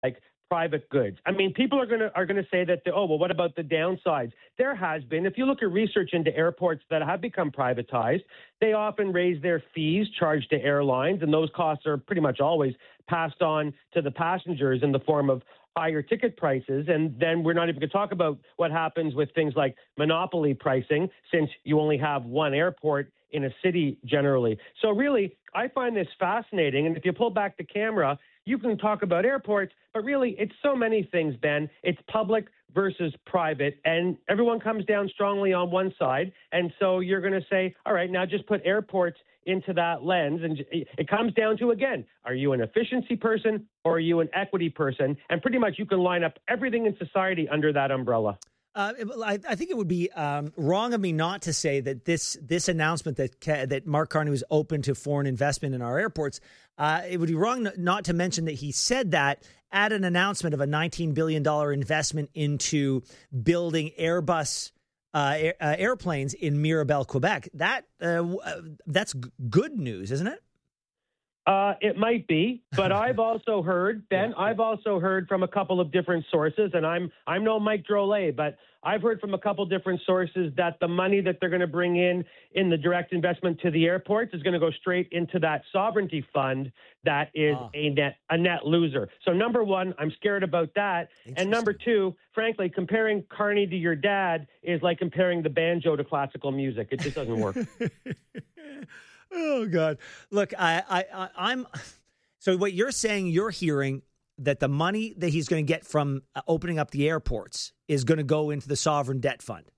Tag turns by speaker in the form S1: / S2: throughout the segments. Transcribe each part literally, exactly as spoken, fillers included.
S1: like private goods. I mean, people are going to are going to say that, the, oh, well, what about the downsides? There has been. If you look at research into airports that have become privatized, they often raise their fees charged to airlines, and those costs are pretty much always passed on to the passengers in the form of higher ticket prices. And then we're not even going to talk about what happens with things like monopoly pricing, since you only have one airport in a city generally. So really, I find this fascinating. And if you pull back the camera, you can talk about airports, but really it's so many things, Ben. It's public versus private, and everyone comes down strongly on one side. And so you're going to say, all right, now just put airports into that lens. And it comes down to, again, are you an efficiency person or are you an equity person? And pretty much you can line up everything in society under that umbrella.
S2: Uh, I, I think it would be um, wrong of me not to say that this this announcement that that Mark Carney was open to foreign investment in our airports, uh, it would be wrong not to mention that he said that at an announcement of a nineteen billion dollars investment into building Airbus uh, air, uh, airplanes in Mirabel, Quebec. That uh, that's g- good news, isn't it?
S1: Uh, it might be, but I've also heard, Ben, yeah, I've also heard from a couple of different sources, and I'm I'm no Mike Drolet, but I've heard from a couple different sources that the money that they're going to bring in in the direct investment to the airports is going to go straight into that sovereignty fund that is ah. a net a net loser. So number one, I'm scared about that. And number two, frankly, comparing Carney to your dad is like comparing the banjo to classical music. It just doesn't work.
S2: Oh, God. Look, I, I, I, I'm so what you're saying, you're hearing that the money that he's going to get from opening up the airports is going to go into the sovereign debt fund.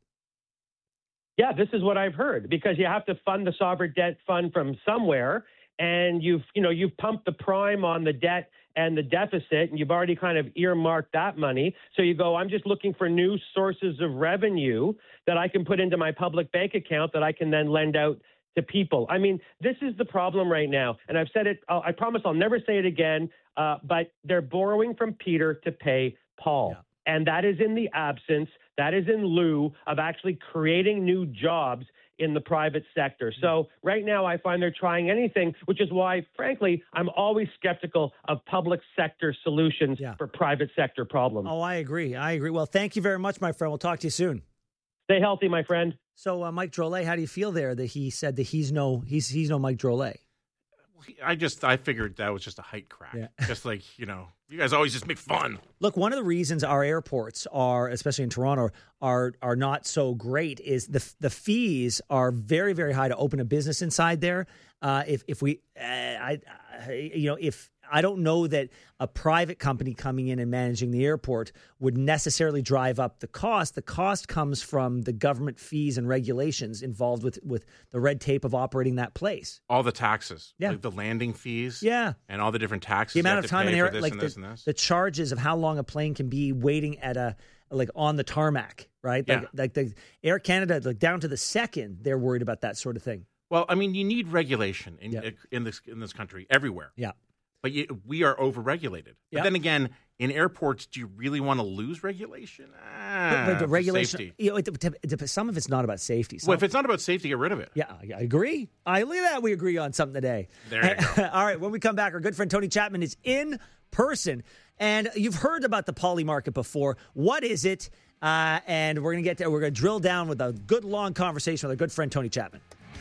S1: Yeah, this is what I've heard, because you have to fund the sovereign debt fund from somewhere. And you've, you know, you've pumped the prime on the debt and the deficit, and you've already kind of earmarked that money. So you go, I'm just looking for new sources of revenue that I can put into my public bank account that I can then lend out to people. I mean, this is the problem right now. And I've said it, I promise I'll never say it again, uh, but they're borrowing from Peter to pay Paul. Yeah. And that is in the absence, that is in lieu of actually creating new jobs in the private sector. So right now I find they're trying anything, which is why, frankly, I'm always skeptical of public sector solutions yeah. for private sector problems.
S2: Oh, I agree. I agree. Well, thank you very much, my friend. We'll talk to you soon.
S1: Stay healthy, my friend.
S2: So, uh, Mike Drolet, how do you feel there that he said that he's no he's he's no Mike Drolet?
S3: I just I figured that was just a height crack. Yeah. Just like, you know, you guys always just make fun.
S2: Look, one of the reasons our airports are, especially in Toronto, are are not so great is the the fees are very, very high to open a business inside there. Uh, if if we, uh, I, I, you know, if I don't know that a private company coming in and managing the airport would necessarily drive up the cost. The cost comes from the government fees and regulations involved with, with the red tape of operating that place.
S3: All the taxes,
S2: yeah,
S3: like the landing fees,
S2: yeah,
S3: and all the different taxes.
S2: The amount
S3: of
S2: time in air, like
S3: and
S2: the,
S3: this and this.
S2: the charges of how long a plane can be waiting at a like on the tarmac, right?
S3: Yeah.
S2: Like, like the Air Canada, like down to the second, they're worried about that sort of thing.
S3: Well, I mean, you need regulation in
S2: yeah.
S3: in this in this country everywhere.
S2: Yeah.
S3: But you, we are overregulated. But
S2: yep.
S3: then again, in airports, do you really want to lose regulation? Ah,
S2: but, but the regulation,
S3: safety.
S2: You know, it, it, it, some of it's not about safety. Some
S3: well, if it's not about safety, get rid of it.
S2: Yeah, I agree. I look at that. We agree on something today.
S3: There you go.
S2: All right, when we come back, our good friend Tony Chapman is in person, and you've heard about the poly market before. What is it? Uh, and we're gonna get there. We're gonna drill down with a good long conversation with our good friend Tony Chapman.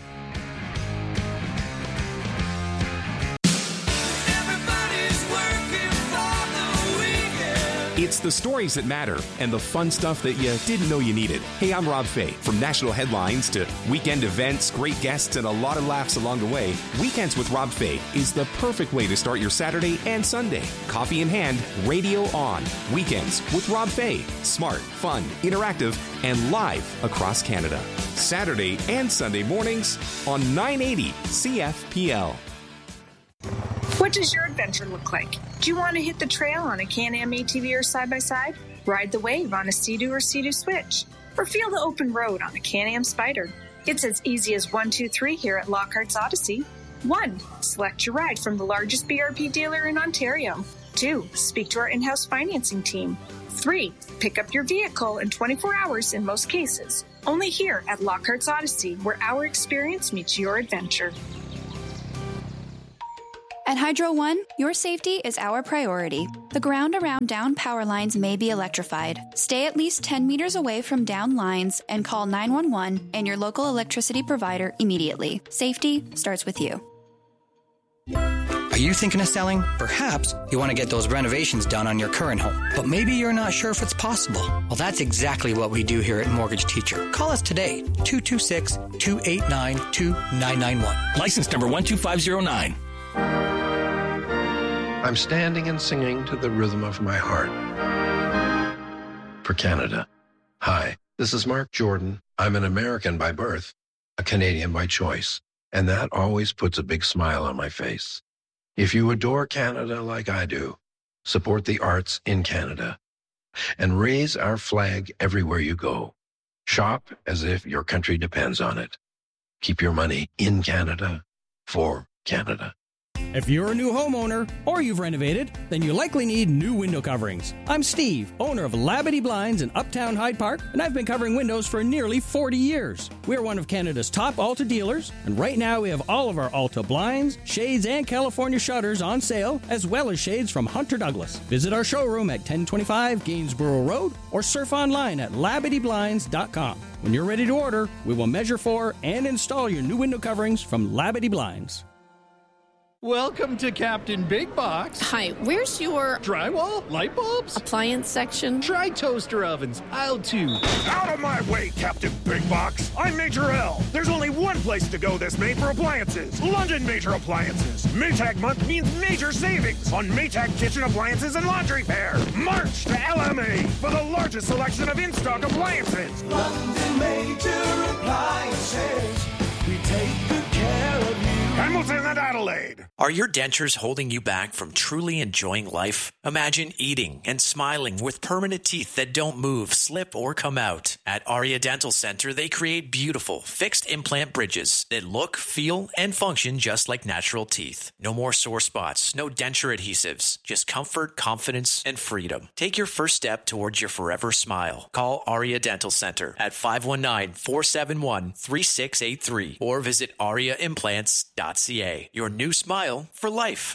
S4: It's the stories that matter and the fun stuff that you didn't know you needed. Hey, I'm Rob Fay. From national headlines to weekend events, great guests, and a lot of laughs along the way, Weekends with Rob Fay is the perfect way to start your Saturday and Sunday. Coffee in hand, radio on. Weekends with Rob Fay. Smart, fun, interactive, and live across Canada. Saturday and Sunday mornings on nine eighty C F P L.
S5: What does your adventure look like? Do you want to hit the trail on a Can-Am A T V or side-by-side? Ride the wave on a Sea-Doo or Sea-Doo Switch? Or feel the open road on a Can-Am Spyder? It's as easy as one, two, three here at Lockhart's Odyssey. One, select your ride from the largest B R P dealer in Ontario. Two, speak to our in-house financing team. Three, pick up your vehicle in twenty-four hours in most cases. Only here at Lockhart's Odyssey, where our experience meets your adventure.
S6: At Hydro One, your safety is our priority. The ground around down power lines may be electrified. Stay at least ten meters away from down lines and call nine one one and your local electricity provider immediately. Safety starts with you.
S7: Are you thinking of selling? Perhaps you want to get those renovations done on your current home, but maybe you're not sure if it's possible. Well, that's exactly what we do here at Mortgage Teacher. Call us today, two two six, two eight nine, two nine nine one.
S8: License number one two five zero nine.
S9: I'm standing and singing to the rhythm of my heart. For Canada. Hi, this is Mark Jordan. I'm an American by birth, a Canadian by choice, and that always puts a big smile on my face. If you adore Canada like I do, support the arts in Canada and raise our flag everywhere you go. Shop as if your country depends on it. Keep your money in Canada for Canada.
S10: If you're a new homeowner or you've renovated, then you likely need new window coverings. I'm Steve, owner of Labadee Blinds in Uptown Hyde Park, and I've been covering windows for nearly forty years. We're one of Canada's top Alta dealers, and right now we have all of our Alta blinds, shades, and California shutters on sale, as well as shades from Hunter Douglas. Visit our showroom at ten twenty-five Gainsborough Road or surf online at labadee blinds dot com. When you're ready to order, we will measure for and install your new window coverings from Labadee Blinds.
S11: Welcome to Captain Big Box.
S12: Hi, where's your
S11: drywall, light bulbs,
S12: appliance section?
S11: Try toaster ovens, aisle two.
S13: Out of my way, Captain Big Box. I'm Major L. There's only one place to go this May for appliances. London Major Appliances. Maytag month means major savings on Maytag kitchen appliances and laundry fair. March to L M A for the largest selection of in-stock appliances.
S14: London Major Appliances. We take good care of you.
S13: Hamilton and Adelaide.
S15: Are your dentures holding you back from truly enjoying life? Imagine eating and smiling with permanent teeth that don't move, slip, or come out. At Aria Dental Center, they create beautiful, fixed implant bridges that look, feel, and function just like natural teeth. No more sore spots, no denture adhesives, just comfort, confidence, and freedom. Take your first step towards your forever smile. Call Aria Dental Center at five one nine, four seven one, three six eight three or visit aria implants dot c a. Your new smile for life.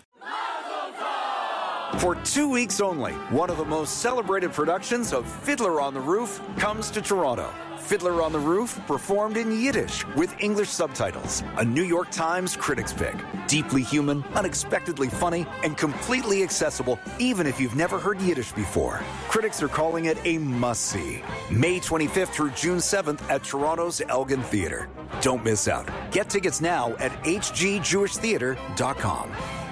S16: For two weeks only, one of the most celebrated productions of Fiddler on the Roof comes to Toronto. Fiddler on the Roof, performed in Yiddish with English subtitles. A New York Times critics pick. Deeply human, unexpectedly funny, and completely accessible even if you've never heard Yiddish before. Critics are calling it a must-see. May twenty-fifth through June seventh at Toronto's Elgin Theatre. Don't miss out. Get tickets now at h g jewish theatre dot com.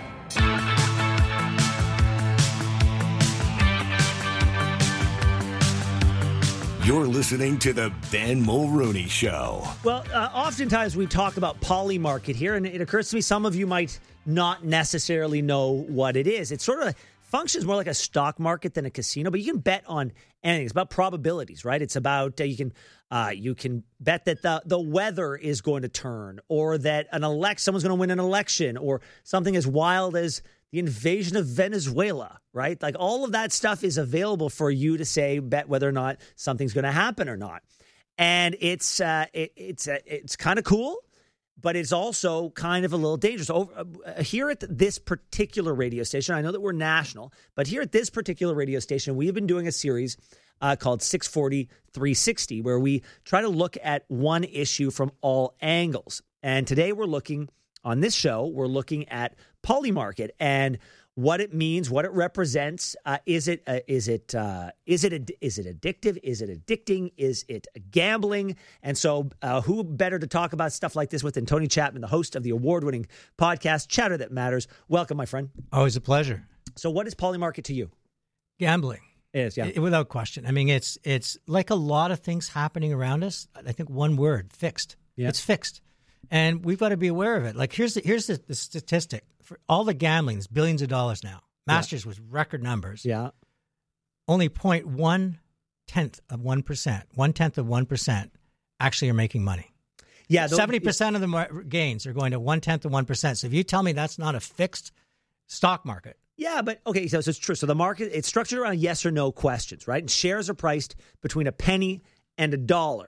S8: You're listening to the Ben Mulrooney Show.
S2: Well, uh, oftentimes we talk about Polymarket here, and it occurs to me some of you might not necessarily know what it is. It sort of functions more like a stock market than a casino, but you can bet on anything. It's about probabilities, right? It's about uh, you can uh, you can bet that the the weather is going to turn, or that an elect someone's going to win an election, or something as wild as the invasion of Venezuela, right? Like all of that stuff is available for you to say, bet whether or not something's going to happen or not. And it's uh, it, it's uh, it's kind of cool, but it's also kind of a little dangerous. Over, uh, here at this particular radio station, I know that we're national, but here at this particular radio station, we have been doing a series uh, called six forty, three sixty, where we try to look at one issue from all angles. And today we're looking, on this show, we're looking at Polymarket and what it means, what it represents. Uh, is it uh, is it uh, is it ad- is it addictive? Is it addicting? Is it gambling? And so, uh, who better to talk about stuff like this with than Tony Chapman, the host of the award-winning podcast Chatter That Matters? Welcome, my friend.
S17: Always a pleasure.
S2: So, what is Polymarket to you?
S17: Gambling.
S2: It is, yeah,
S17: it, without question. I mean, it's it's like a lot of things happening around us. I think one word: fixed. Yeah. It's fixed. And we've got to be aware of it. Like here's the, here's the, the statistic for all the gambling. It's billions of dollars now. Masters yeah. with record numbers.
S2: Yeah,
S17: only point one tenth of one percent, one tenth of one percent, actually are making money.
S2: Yeah,
S17: seventy percent of the gains are going to one tenth of one percent. So if you tell me that's not a fixed stock market.
S2: Yeah, but okay, so, so it's true. So the market, it's structured around yes or no questions, right? And shares are priced between a penny and a dollar.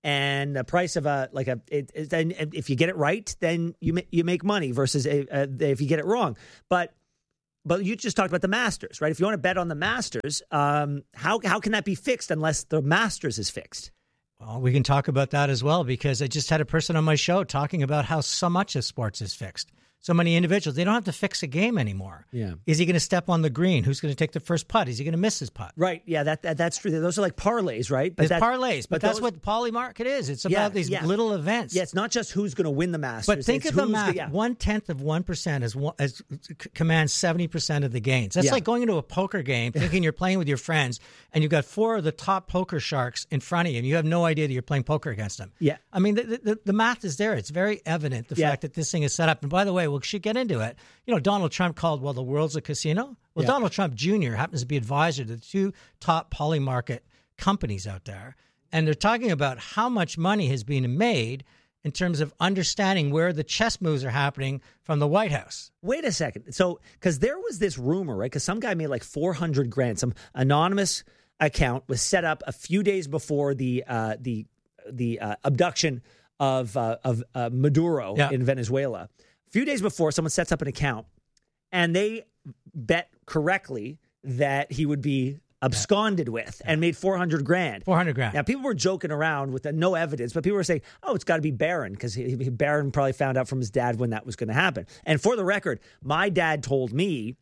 S2: and the price of a like a it, it, then if you get it right, then you ma- you make money versus a, a, if you get it wrong. But but you just talked about the Masters, right? If you want to bet on the Masters, um, how how can that be fixed unless the Masters is fixed?
S17: Well, we can talk about that as well, because I just had a person on my show talking about how so much of sports is fixed. So many individuals, they don't have to fix a game anymore.
S2: Yeah.
S17: Is he going to step on the green? Who's going to take the first putt? Is he going to miss his putt?
S2: Right. Yeah, that, that that's true. Those are like parlays, right?
S17: But it's
S2: that,
S17: parlays, but,
S2: but
S17: that's
S2: those,
S17: what poly market is. It's
S2: yeah,
S17: about these
S2: yeah.
S17: little events.
S2: Yeah, it's not just who's going to win the Masters.
S17: But think
S2: it's
S17: of the
S2: who's
S17: math.
S2: gonna- yeah.
S17: One tenth of one percent is, one, is commands seventy percent of the gains. That's
S2: Yeah.
S17: like going into a poker game, thinking you're playing with your friends, and you've got four of the top poker sharks in front of you, and you have no idea that you're playing poker against them.
S2: Yeah.
S17: I mean, the, the, the math is there. It's very evident, the
S2: Yeah.
S17: fact that this thing is set up. And by the way, we should get into it. You know, Donald Trump called, well, the world's a casino. Well,
S2: Yeah.
S17: Donald Trump Junior happens to be advisor to the two top poly market companies out there. And they're talking about how much money has been made in terms of understanding where the chess moves are happening from the White House.
S2: Wait a second. So, because there was this rumor, right? Because some guy made like four hundred grand. Some anonymous account was set up a few days before the uh, the the uh, abduction of uh, of uh, Maduro
S17: Yeah.
S2: in Venezuela. A few days before, someone sets up an account, and they bet correctly that he would be absconded with and made four hundred grand.
S17: four hundred grand.
S2: Now, people were joking around with the no evidence, but people were saying, oh, it's got to be Barron, because he, he, Barron probably found out from his dad when that was going to happen. And for the record, my dad told me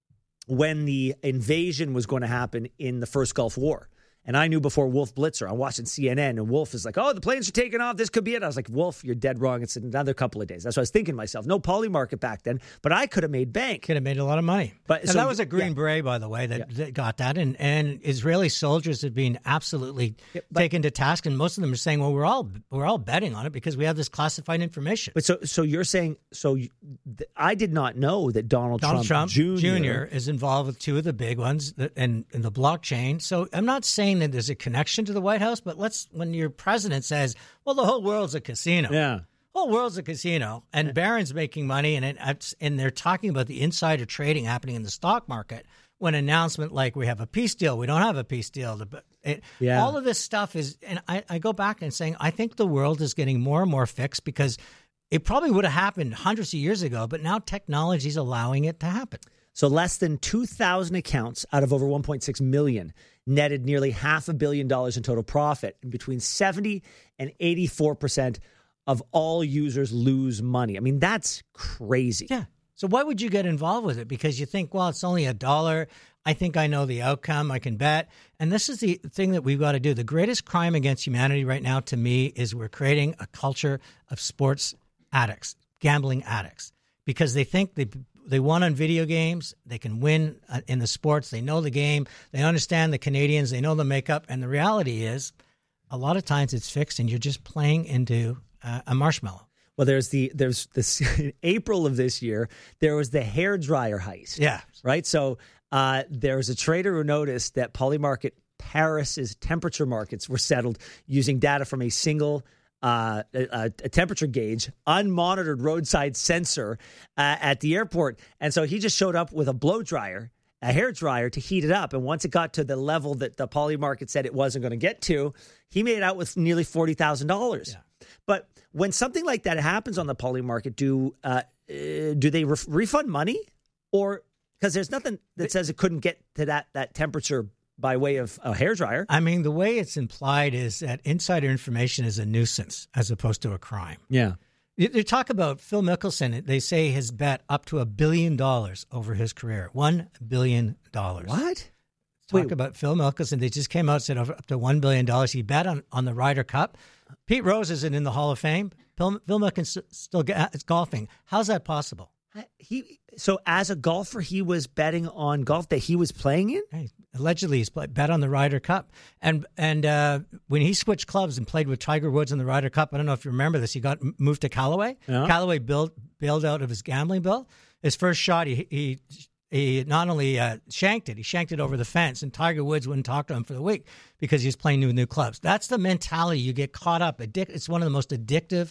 S2: when the invasion was going to happen in the first Gulf War. And I knew before Wolf Blitzer. I'm watching C N N, and Wolf is like, oh, the planes are taking off. This could be it. I was like, Wolf, you're dead wrong. It's another couple of days. That's what I was thinking to myself. No poly market back then, but I could have made bank.
S17: Could have made a lot of money.
S2: But
S17: and
S2: so-
S17: that was a Green
S2: yeah.
S17: Beret, by the way, that, that got that. And, and Israeli soldiers have been absolutely
S2: but-
S17: taken to task. And most of them are saying, well, we're all we're all betting on it because we have this classified information.
S2: But so, so you're saying, so you, th- I did not know that Donald,
S17: Donald Trump,
S2: Trump Junior
S17: Junior is involved with two of the big ones that, and, and the blockchain. So I'm not saying that there's a connection to the White House, but let's, when your president says, well, the whole world's a casino.
S2: Yeah.
S17: Whole world's a casino, and Barron's making money, and it, and they're talking about the insider trading happening in the stock market. When an announcement like we have a peace deal, we don't have a peace deal. It,
S2: Yeah.
S17: All of this stuff is, and I, I go back and saying I think the world is getting more and more fixed because it probably would have happened hundreds of years ago, but now technology is allowing it to happen.
S2: So less than two thousand accounts out of over one point six million netted nearly half a billion dollars in total profit, and between seventy and eighty-four percent of all users lose money. I mean, that's crazy.
S17: Yeah. So why would you get involved with it? Because you think, well, it's only a dollar. I think I know the outcome. I can bet. And this is the thing that we've got to do. The greatest crime against humanity right now, to me, is we're creating a culture of sports addicts, gambling addicts, because they think they they won on video games. They can win in the sports. They know the game. They understand the Canadians. They know the makeup. And the reality is, a lot of times it's fixed, and you're just playing into uh, a marshmallow.
S2: Well, there's the there's this in April of this year, there was the hairdryer heist.
S17: Yeah.
S2: Right. So uh, there was a trader who noticed that Polymarket Paris's temperature markets were settled using data from a single uh, a, a temperature gauge, unmonitored roadside sensor uh, at the airport. And so he just showed up with a blow dryer, a hair dryer, to heat it up. And once it got to the level that the Polymarket said it wasn't going to get to, he made out with nearly forty thousand dollars.
S17: Yeah.
S2: But when something like that happens on the Polymarket, do uh, uh, do they re- refund money? Or because there's nothing that says it couldn't get to that that temperature by way of a hairdryer.
S17: I mean, the way it's implied is that insider information is a nuisance as opposed to a crime.
S2: Yeah.
S17: They talk about Phil Mickelson. They say his bet up to a billion dollars over his career. One billion dollars.
S2: What?
S17: Talk
S2: Wait.
S17: about Phil Mickelson. They just came out and said over up to one billion dollars. He bet on, on the Ryder Cup. Pete Rose isn't in the Hall of Fame. Phil, Phil Mickelson still is golfing. How's that possible?
S2: He so as a golfer, he was betting on golf that he was playing in.
S17: Hey, allegedly, he's play, bet on the Ryder Cup, and and uh, when he switched clubs and played with Tiger Woods in the Ryder Cup, I don't know if you remember this. He got moved to Callaway.
S2: Yeah.
S17: Callaway bailed bailed out of his gambling bill. His first shot, he he he not only uh, shanked it, he shanked it over the fence, and Tiger Woods wouldn't talk to him for the week because he was playing new new clubs. That's the mentality. You get caught up. Addic- it's one of the most addictive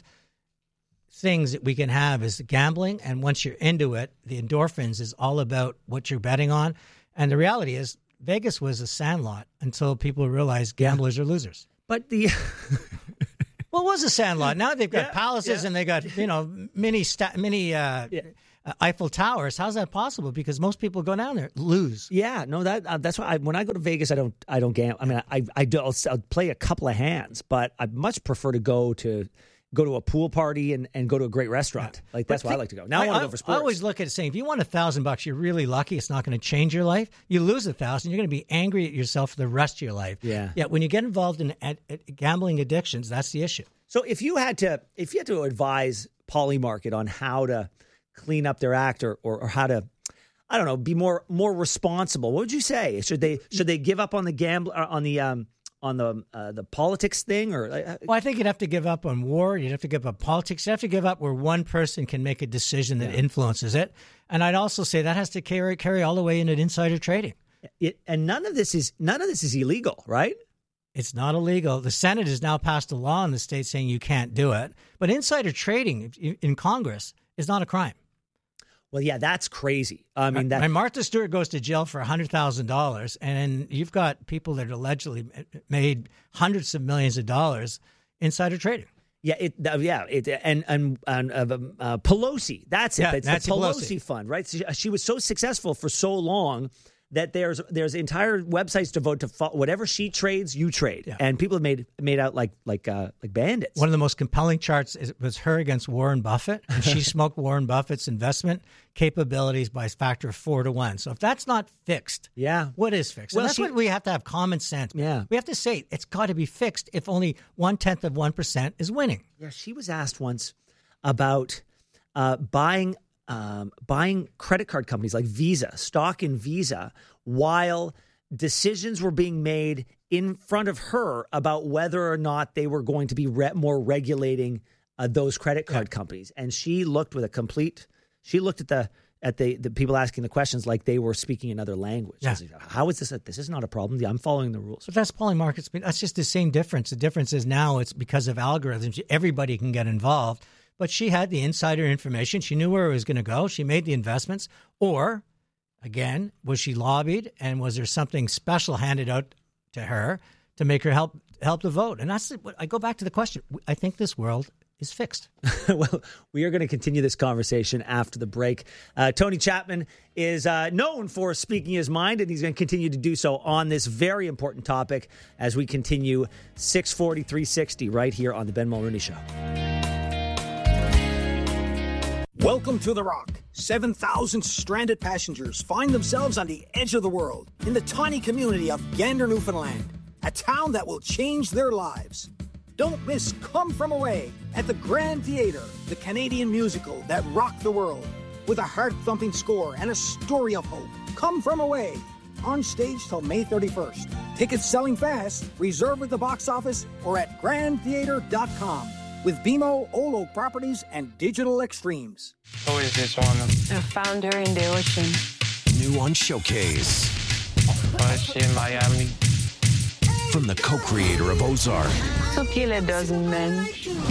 S17: things that we can have is gambling, and once you're into it, the endorphins is all about what you're betting on. And the reality is Vegas was a sandlot until people realized gamblers are losers.
S2: But the
S17: Well, it was a Sandlot. Now they've got
S2: Yeah,
S17: palaces
S2: yeah.
S17: and they got, you know, mini sta- mini uh,
S2: Yeah.
S17: uh, Eiffel Towers. How's that possible? Because most people go down there lose.
S2: Yeah, no, that uh, that's why I, when I go to Vegas, I don't I don't gamble. I mean, I I do I'll, I'll play a couple of hands, but I much prefer to go to go to a pool party and, and go to a great restaurant. Yeah. Like that's
S17: But
S2: why
S17: think-
S2: I like to go. Now I, want to go for sports.
S17: I always look at it saying, if you won a thousand bucks, you're really lucky. It's not going to change your life. You lose a thousand, you're going to be angry at yourself for the rest of your life.
S2: Yeah.
S17: Yeah. When you get involved in ad- ad- gambling addictions, that's the issue.
S2: So if you had to if you had to advise Polymarket on how to clean up their act or, or, or how to, I don't know, be more more responsible, what would you say? Should they should they give up on the gamble on the um on the uh, the politics thing or? Uh,
S17: Well, I think you'd have to give up on war. You'd have to give up politics. You have to give up where one person can make a decision that
S2: Yeah.
S17: influences it. And I'd also say that has to carry carry all the way into insider trading.
S2: it, and none of this is none of this is illegal, right?
S17: It's not illegal. The Senate has now passed a law in the state saying you can't do it. But insider trading in Congress is not a crime.
S2: Well, yeah, that's crazy. I mean, that
S17: and Martha Stewart goes to jail for one hundred thousand dollars, and you've got people that allegedly made hundreds of millions of dollars insider trading.
S2: Yeah, it, uh, yeah, it, and and, and uh, uh, Pelosi. That's it.
S17: Yeah,
S2: it's
S17: Nancy
S2: the Pelosi,
S17: Pelosi.
S2: fund, right? So she, she was so successful for so long that there's there's entire websites devoted to fo- whatever she trades, you trade,
S17: Yeah.
S2: and people have made made out like like uh, like bandits.
S17: One of the most compelling charts is, was her against Warren Buffett, and she smoked Warren Buffett's investment capabilities by a factor of four to one. So if that's not fixed,
S2: yeah,
S17: what is fixed?
S2: Well,
S17: And that's
S2: she-
S17: what we have to have common sense.
S2: Yeah.
S17: We have to say it's got to be fixed if only one tenth of one percent is winning.
S2: Yeah, she was asked once about uh, buying um, buying credit card companies like Visa, stock in Visa, while decisions were being made in front of her about whether or not they were going to be re- more regulating uh, those credit card yeah. companies. And she looked with a complete. She looked at the at the, the people asking the questions like they were speaking another language.
S17: Yeah.
S2: Like, how is this? A, this is not a problem. I'm following the rules.
S17: But that's Polymarket's. That's just the same difference. The difference is now it's because of algorithms. Everybody can get involved. But she had the insider information. She knew where it was going to go. She made the investments. Or, again, was she lobbied, and was there something special handed out to her to make her help help the vote? And that's what I go back to the question. I think this world is fixed.
S2: Well, we are going to continue this conversation after the break. Uh, Tony Chapman is uh, known for speaking his mind, and he's going to continue to do so on this very important topic as we continue six forty, three sixty right here on the Ben Mulrooney Show.
S18: Welcome to The Rock. seven thousand stranded passengers find themselves on the edge of the world in the tiny community of Gander, Newfoundland, a town that will change their lives. Don't miss Come From Away at the Grand Theatre, the Canadian musical that rocked the world with a heart-thumping score and a story of hope. Come From Away, on stage till May thirty-first. Tickets selling fast. Reserve at the box office or at grand theatre dot com. With B M O, Old Oak Properties, and Digital Extremes.
S19: Who is this one?
S20: A founder in the ocean.
S4: New on Showcase.
S19: Was she in Miami?
S4: From the co-creator of Ozark.
S20: So kill a dozen men.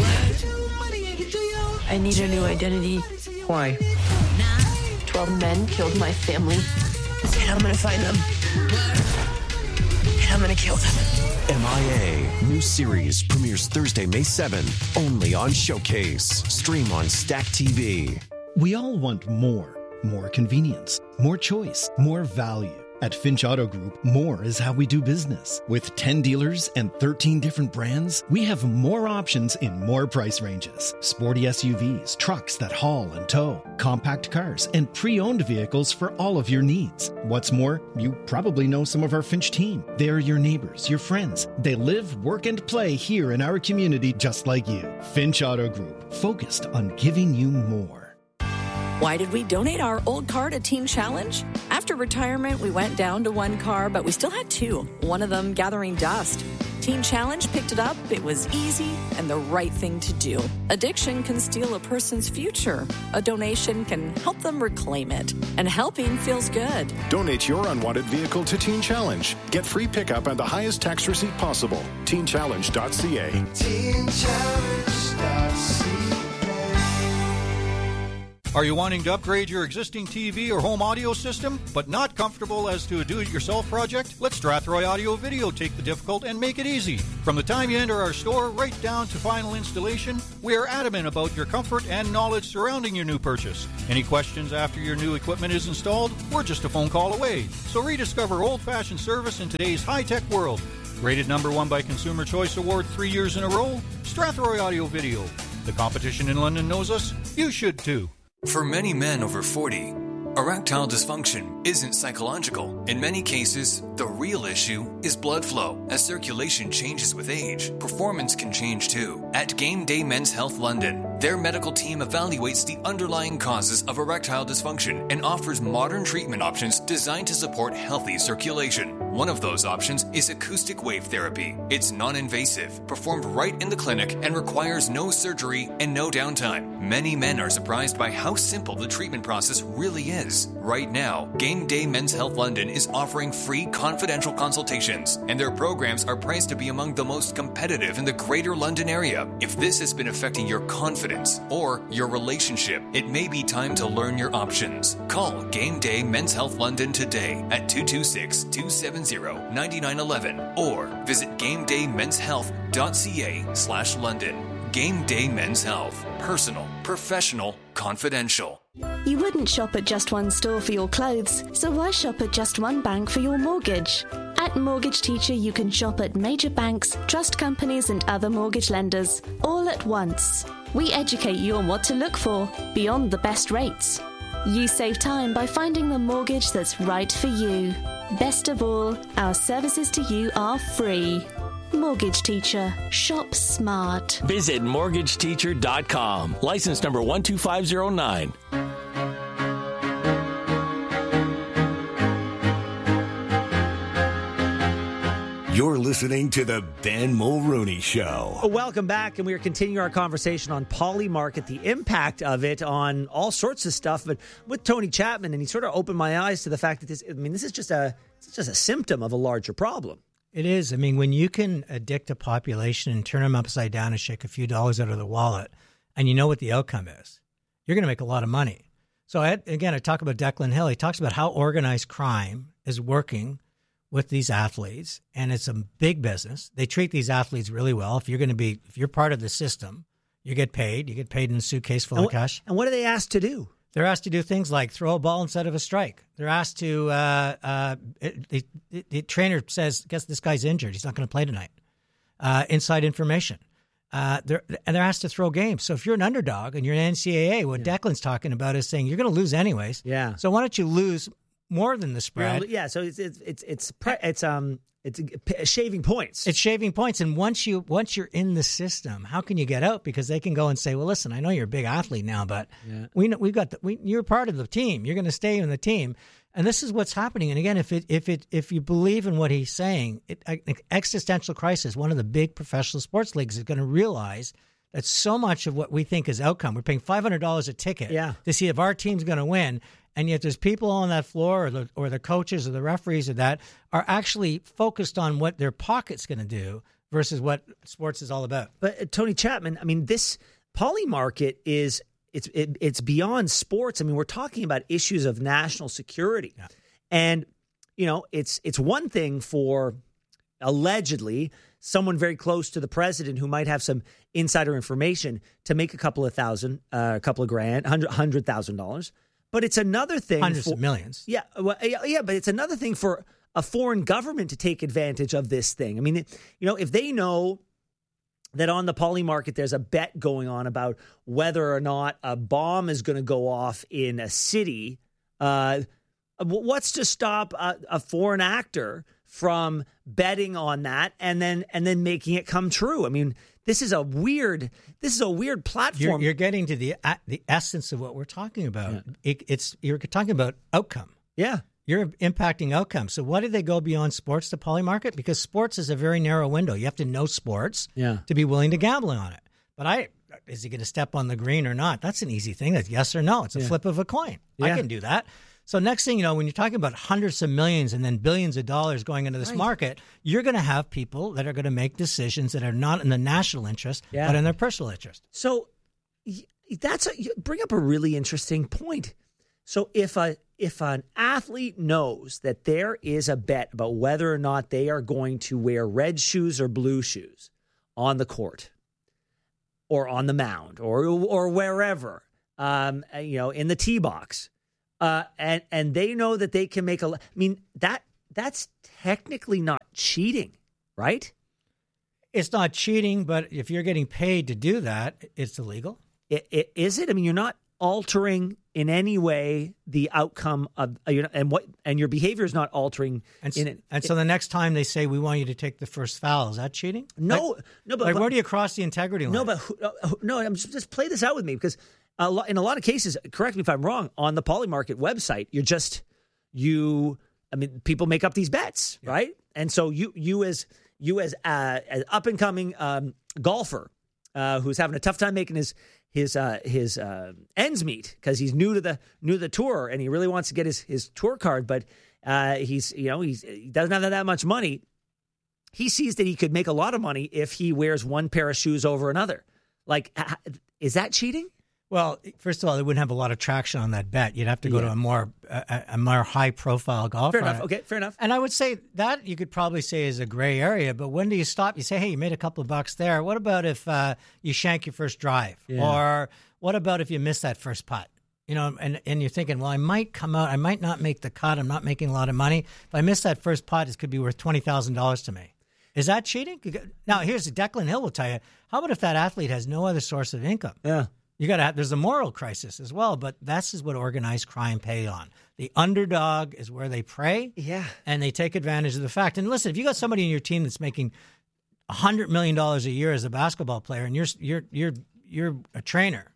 S20: I need a new identity.
S19: Why?
S20: Twelve men killed my family. And I'm gonna find them. And I'm gonna kill them.
S4: M I A. New series premieres Thursday, May seventh. Only on Showcase. Stream on Stack T V.
S21: We all want more. More convenience. More choice. More value. At Finch Auto Group, more is how we do business. With ten dealers and thirteen different brands, we have more options in more price ranges. Sporty S U Vs, trucks that haul and tow, compact cars, and pre-owned vehicles for all of your needs. What's more, you probably know some of our Finch team. They're your neighbors, your friends. They live, work, and play here in our community just like you. Finch Auto Group, focused on giving you more.
S22: Why did we donate our old car to Teen Challenge? After retirement, we went down to one car, but we still had two, one of them gathering dust. Teen Challenge picked it up. It was easy and the right thing to do. Addiction can steal a person's future. A donation can help them reclaim it. And helping feels good.
S23: Donate your unwanted vehicle to Teen Challenge. Get free pickup and the highest tax receipt possible. teen challenge dot c a.
S14: teen challenge dot c a.
S11: Are you wanting to upgrade your existing T V or home audio system, but not comfortable as to a do-it-yourself project? Let Strathroy Audio Video take the difficult and make it easy. From the time you enter our store right down to final installation, we are adamant about your comfort and knowledge surrounding your new purchase. Any questions after your new equipment is installed? We're just a phone call away. So rediscover old-fashioned service in today's high-tech world. Rated number one by Consumer Choice Award three years in a row, Strathroy Audio Video. The competition in London knows us. You should too.
S1: For many men over forty, erectile dysfunction isn't psychological. In many cases, the real issue is blood flow. As circulation changes with age, performance can change too. At Game Day Men's Health London, their medical team evaluates the underlying causes of erectile dysfunction and offers modern treatment options designed to support healthy circulation. One of those options is acoustic wave therapy. It's non-invasive, performed right in the clinic, and requires no surgery and no downtime. Many men are surprised by how simple the treatment process really is. Right now, Game Day Men's Health London is offering free confidential consultations, and their programs are priced to be among the most competitive in the Greater London area. If this has been affecting your confidence or your relationship, it may be time to learn your options. Call Game Day Men's Health London today at two two six, two seven zero, nine nine one one or visit gamedaymenshealth.ca slash London. Game Day Men's Health. Personal, professional, confidential.
S3: You wouldn't shop at just one store for your clothes, so why shop at just one bank for your mortgage? At Mortgage Teacher, you can shop at major banks, trust companies, and other mortgage lenders, all at once. We educate you on what to look for, beyond the best rates. You save time by finding the mortgage that's right for you. Best of all, our services to you are free. Mortgage Teacher. Shop smart.
S5: Visit mortgage teacher dot com. License number one two five zero nine.
S8: You're listening to the Ben Mulrooney Show.
S2: Welcome back, and we are continuing our conversation on Polymarket, the impact of it on all sorts of stuff. But with Tony Chapman, and he sort of opened my eyes to the fact that this, I mean, this is just a, it's just a symptom of a larger problem.
S17: It is. I mean, when you can addict a population and turn them upside down and shake a few dollars out of the wallet, and you know what the outcome is, you're going to make a lot of money. So, I, again, I talk about Declan Hill. He talks about how organized crime is working with these athletes, and it's a big business. They treat these athletes really well. If you're going to be, if you're part of the system, you get paid. You get paid in a suitcase full
S2: and
S17: of cash.
S2: And what are they asked to do?
S17: They're asked to do things like throw a ball instead of a strike. They're asked to, uh, uh, it, it, it, the trainer says, guess this guy's injured. He's not going to play tonight. Uh, inside information. Uh, they're, and they're asked to throw games. So if you're an underdog and you're an N C double A, what yeah. Declan's talking about is saying you're going to lose anyways.
S2: Yeah.
S17: So why don't you lose more than the spread?
S2: Yeah. So it's it's it's it's, pre- it's um it's shaving points.
S17: It's shaving points. And once you once you're in the system, how can you get out? Because they can go and say, well, listen, I know you're a big athlete now, but yeah. we know, we've got the, we, you're part of the team. You're going to stay in the team. And this is what's happening. And again, if it if it if you believe in what he's saying, it, existential crisis, one of the big professional sports leagues is going to realize that so much of what we think is outcome, we're paying five hundred dollars a ticket
S2: yeah.
S17: to see if our team's going to win. And yet there's people on that floor or the, or the coaches or the referees or that are actually focused on what their pocket's going to do versus what sports is all about.
S2: But uh, Tony Chapman, I mean, this Polymarket is it's it, it's beyond sports. I mean, we're talking about issues of national security.
S17: Yeah.
S2: And, you know, it's it's one thing for allegedly someone very close to the president who might have some insider information to make a couple of thousand, uh, a couple of grand, hundred hundred thousand dollars. But it's another thing
S17: hundreds
S2: for,
S17: of millions.
S2: Yeah, well, yeah, but it's another thing for a foreign government to take advantage of this thing. I mean, it, you know, if they know that on the Polymarket there's a bet going on about whether or not a bomb is going to go off in a city, uh, what's to stop a, a foreign actor from betting on that and then and then making it come true? I mean, this is a weird this is a weird platform.
S17: You're, you're getting to the uh, the essence of what we're talking about. Yeah. It, it's you're talking about outcome.
S2: Yeah.
S17: You're impacting outcome. So why did they go beyond sports to Polymarket? Because sports is a very narrow window. You have to know sports
S2: yeah.
S17: to be willing to gamble on it. But I is he going to step on the green or not? That's an easy thing. That's yes or no. It's a yeah. flip of a coin. Yeah. I can do that. So next thing you know, when you're talking about hundreds of millions and then billions of dollars going into this right. market, you're going to have people that are going to make decisions that are not in the national interest, yeah. but in their personal interest.
S2: So That's a, you bring up a really interesting point. So if a if an athlete knows that there is a bet about whether or not they are going to wear red shoes or blue shoes on the court or on the mound or or wherever, um, you know, in the tee box, uh, and and they know that they can make a. I mean that that's technically not cheating, right?
S17: It's not cheating, but if you're getting paid to do that, it's illegal.
S2: It, it, is it? I mean, you're not altering in any way the outcome of uh, and what and your behavior is not altering.
S17: And,
S2: in it.
S17: and so the next time they say we want you to take the first foul, is that cheating?
S2: No,
S17: like,
S2: no, but
S17: like
S2: but,
S17: where do you cross the integrity line?
S2: No, but uh, no, I'm just, just play this out with me because a lot, in a lot of cases, correct me if I'm wrong. On the Polymarket website, you're just you. I mean, people make up these bets, yeah. right? And so you you as you as uh, an up and coming um, golfer uh, who's having a tough time making his. his uh, his uh, ends meet because he's new to the new to the tour and he really wants to get his, his tour card, but uh, he's you know he's he doesn't have that much money. He sees that he could make a lot of money if he wears one pair of shoes over another. Like, is that cheating?
S17: Well, first of all, it wouldn't have a lot of traction on that bet. You'd have to go yeah. to a more a, a more high profile golfer.
S2: Fair enough. Okay, fair enough.
S17: And I would say that you could probably say is a gray area. But when do you stop? You say, hey, you made a couple of bucks there. What about if uh, you shank your first drive? Yeah. Or what about if you miss that first putt? You know, and, and you're thinking, well, I might come out. I might not make the cut. I'm not making a lot of money. If I miss that first putt, it could be worth twenty thousand dollars to me. Is that cheating? Now, here's Declan Hill will tell you. How about if that athlete has no other source of income?
S2: Yeah.
S17: You got to have, there's a moral crisis as well, but that's is what organized crime pay on. The underdog is where they prey,
S2: yeah,
S17: and they take advantage of the fact. And listen, if you got somebody in your team that's making a hundred million dollars a year as a basketball player, and you're you're you're you're a trainer,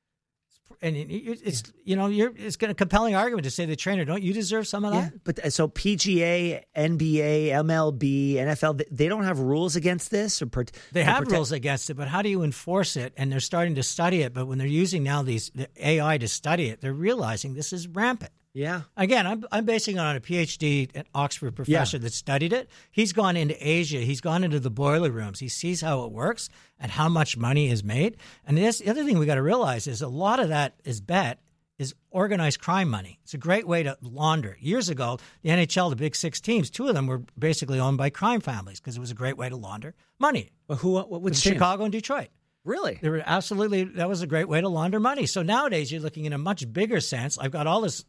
S17: and it's you know you're it's a compelling argument to say the trainer, don't you deserve some of that?
S2: Yeah, but so P G A, N B A, M L B, N F L, they don't have rules against this, or per,
S17: they have
S2: protect-
S17: rules against it. But how do you enforce it? And they're starting to study it. But when they're using now these the A I to study it, they're realizing this is rampant.
S2: Yeah.
S17: Again, I'm I'm basing it on a PhD at Oxford professor yeah. that studied it. He's gone into Asia. He's gone into the boiler rooms. He sees how it works and how much money is made. And this, the other thing we got to realize is a lot of that is bet is organized crime money. It's a great way to launder. Years ago, the N H L, the big six teams, two of them were basically owned by crime families because it was a great way to launder money.
S2: Well, who? What? Which
S17: Chicago and Detroit.
S2: Really?
S17: They were absolutely. That was a great way to launder money. So nowadays, you're looking in a much bigger sense. I've got all this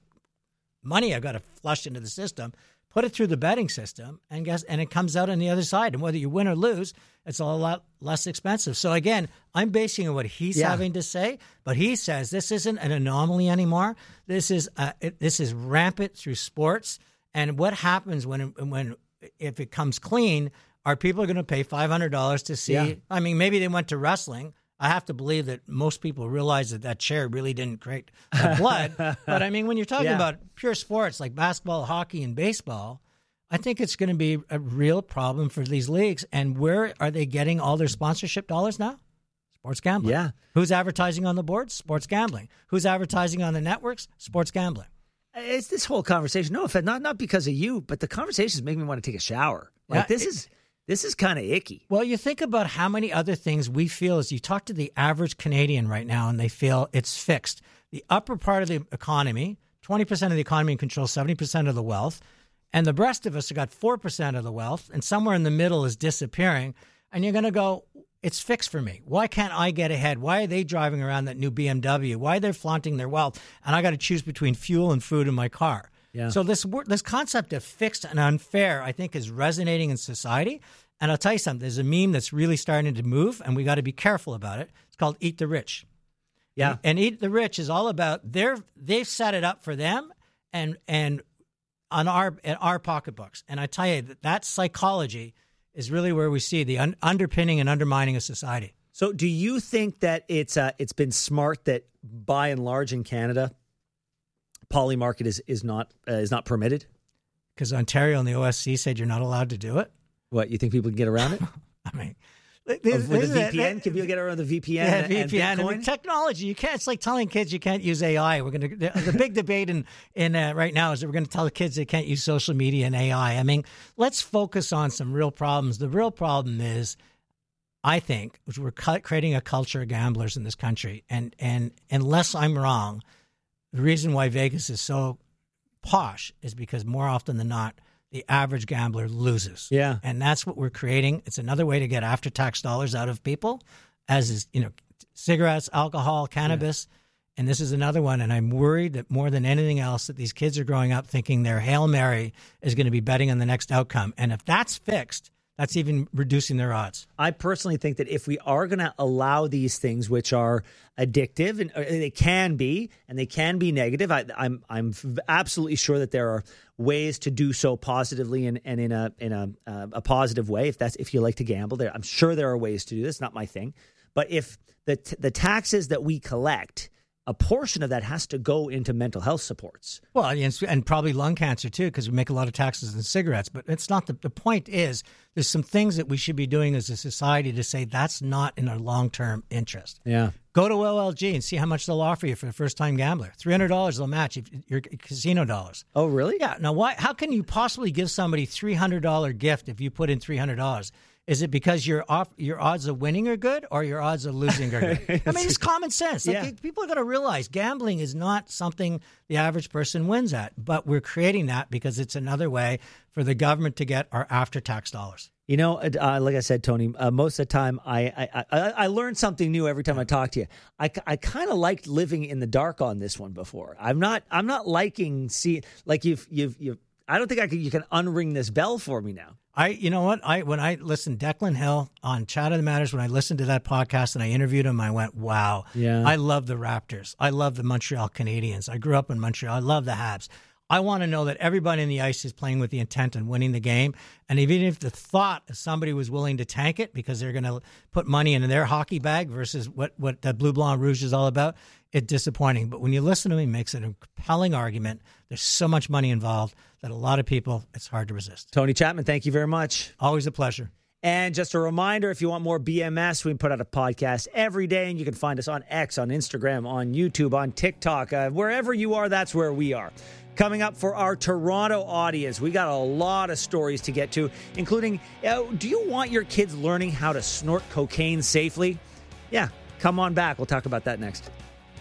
S17: money I've got to flush into the system, put it through the betting system, and guess and it comes out on the other side. And whether you win or lose, it's a lot less expensive. So again, I'm basing on what he's yeah. having to say, but he says this isn't an anomaly anymore. This is uh, it, this is rampant through sports. And what happens when when if it comes clean? Are people going to pay five hundred dollars to see? Yeah. I mean, maybe they went to wrestling. I have to believe that most people realize that that chair really didn't create the blood. But, I mean, when you're talking yeah. about pure sports like basketball, hockey, and baseball, I think it's going to be a real problem for these leagues. And where are they getting all their sponsorship dollars now? Sports gambling.
S2: Yeah.
S17: Who's advertising on the boards? Sports gambling. Who's advertising on the networks? Sports gambling.
S2: It's this whole conversation. No offense, not, not because of you, but the conversations make me want to take a shower. Like, yeah, this it, is... This is kind of icky.
S17: Well, you think about how many other things we feel as you talk to the average Canadian right now, and they feel it's fixed. The upper part of the economy, twenty percent of the economy controls seventy percent of the wealth, and the rest of us have got four percent of the wealth, and somewhere in the middle is disappearing. And you're going to go, it's fixed for me. Why can't I get ahead? Why are they driving around that new B M W? Why are they flaunting their wealth? And I got to choose between fuel and food in my car.
S2: Yeah.
S17: So this this concept of fixed and unfair, I think, is resonating in society. And I'll tell you something. There's a meme that's really starting to move, and we got to be careful about it. It's called "Eat the Rich."
S2: Yeah.
S17: And "Eat the Rich" is all about their they've set it up for them, and and on our in our pocketbooks. And I tell you that that psychology is really where we see the un- underpinning and undermining of society.
S2: So, do you think that it's uh, it's been smart that by and large in Canada, Polymarket is is not uh, is not permitted?
S17: Because Ontario and the O S C said you're not allowed to do it.
S2: What, you think people can get around it?
S17: I mean,
S2: with the V P N, can people get around the V P N?
S17: Yeah,
S2: and,
S17: V P N
S2: and,
S17: and, and technology. You can't. It's like telling kids you can't use A I. We're going to the, the big debate in in uh, right now is that we're going to tell the kids they can't use social media and A I. I mean, let's focus on some real problems. The real problem is I think, is we're cu- creating a culture of gamblers in this country. And, and unless I'm wrong, the reason why Vegas is so posh is because more often than not, the average gambler loses.
S2: Yeah.
S17: And that's what we're creating. It's another way to get after-tax dollars out of people, as is, you know, cigarettes, alcohol, cannabis. Yeah. And this is another one. And I'm worried that more than anything else, that these kids are growing up thinking their Hail Mary is going to be betting on the next outcome. And if that's fixed, that's even reducing their odds.
S2: I personally think that if we are going to allow these things, which are addictive, and they can be, and they can be negative, I, I'm I'm absolutely sure that there are ways to do so positively and, and in a in a uh, a positive way. If that's if you like to gamble, there I'm sure there are ways to do this. Not my thing, but if the the taxes that we collect, a portion of that has to go into mental health supports.
S17: Well, and, and probably lung cancer, too, because we make a lot of taxes on cigarettes. But it's not the, the point is there's some things that we should be doing as a society to say that's not in our long-term interest.
S2: Yeah.
S17: Go to O L G and see how much they'll offer you for a first-time gambler. three hundred dollars they'll match if, your casino dollars.
S2: Oh, really?
S17: Yeah. Now, why? How can you possibly give somebody a three hundred dollars gift if you put in three hundred dollars? Is it because your off, your odds of winning are good or your odds of losing are good? I mean, it's common sense. Like,
S2: Yeah.
S17: people are going to realize gambling is not something the average person wins at, but we're creating that because it's another way for the government to get our after-tax dollars.
S2: You know, uh, like I said, Tony, uh, most of the time I, I, I, I learn something new every time I talk to you. I, I kind of liked living in the dark on this one before. I'm not I'm not liking see like you've you've you've. I don't think I can. You can unring this bell for me now.
S17: I, you know what? I when I listened Declan Hill on Chat of the Matters, when I listened to that podcast and I interviewed him, I went, "Wow,
S2: Yeah.
S17: I love the Raptors. I love the Montreal Canadiens. I grew up in Montreal. I love the Habs. I want to know that everybody in the ice is playing with the intent of winning the game. And even if the thought of somebody was willing to tank it because they're going to put money into their hockey bag versus what what the Bleu Blanc Rouge is all about, it's disappointing. But when you listen to him, he makes a compelling argument. There's so much money involved that a lot of people, it's hard to resist.
S2: Tony Chapman, thank you very much.
S17: Always a pleasure.
S2: And just a reminder, if you want more B M S, we put out a podcast every day, and you can find us on X, on Instagram, on YouTube, on TikTok. Uh, wherever you are, that's where we are. Coming up for our Toronto audience, we got a lot of stories to get to, including, uh, do you want your kids learning how to snort cocaine safely? Yeah, come on back. We'll talk about that next.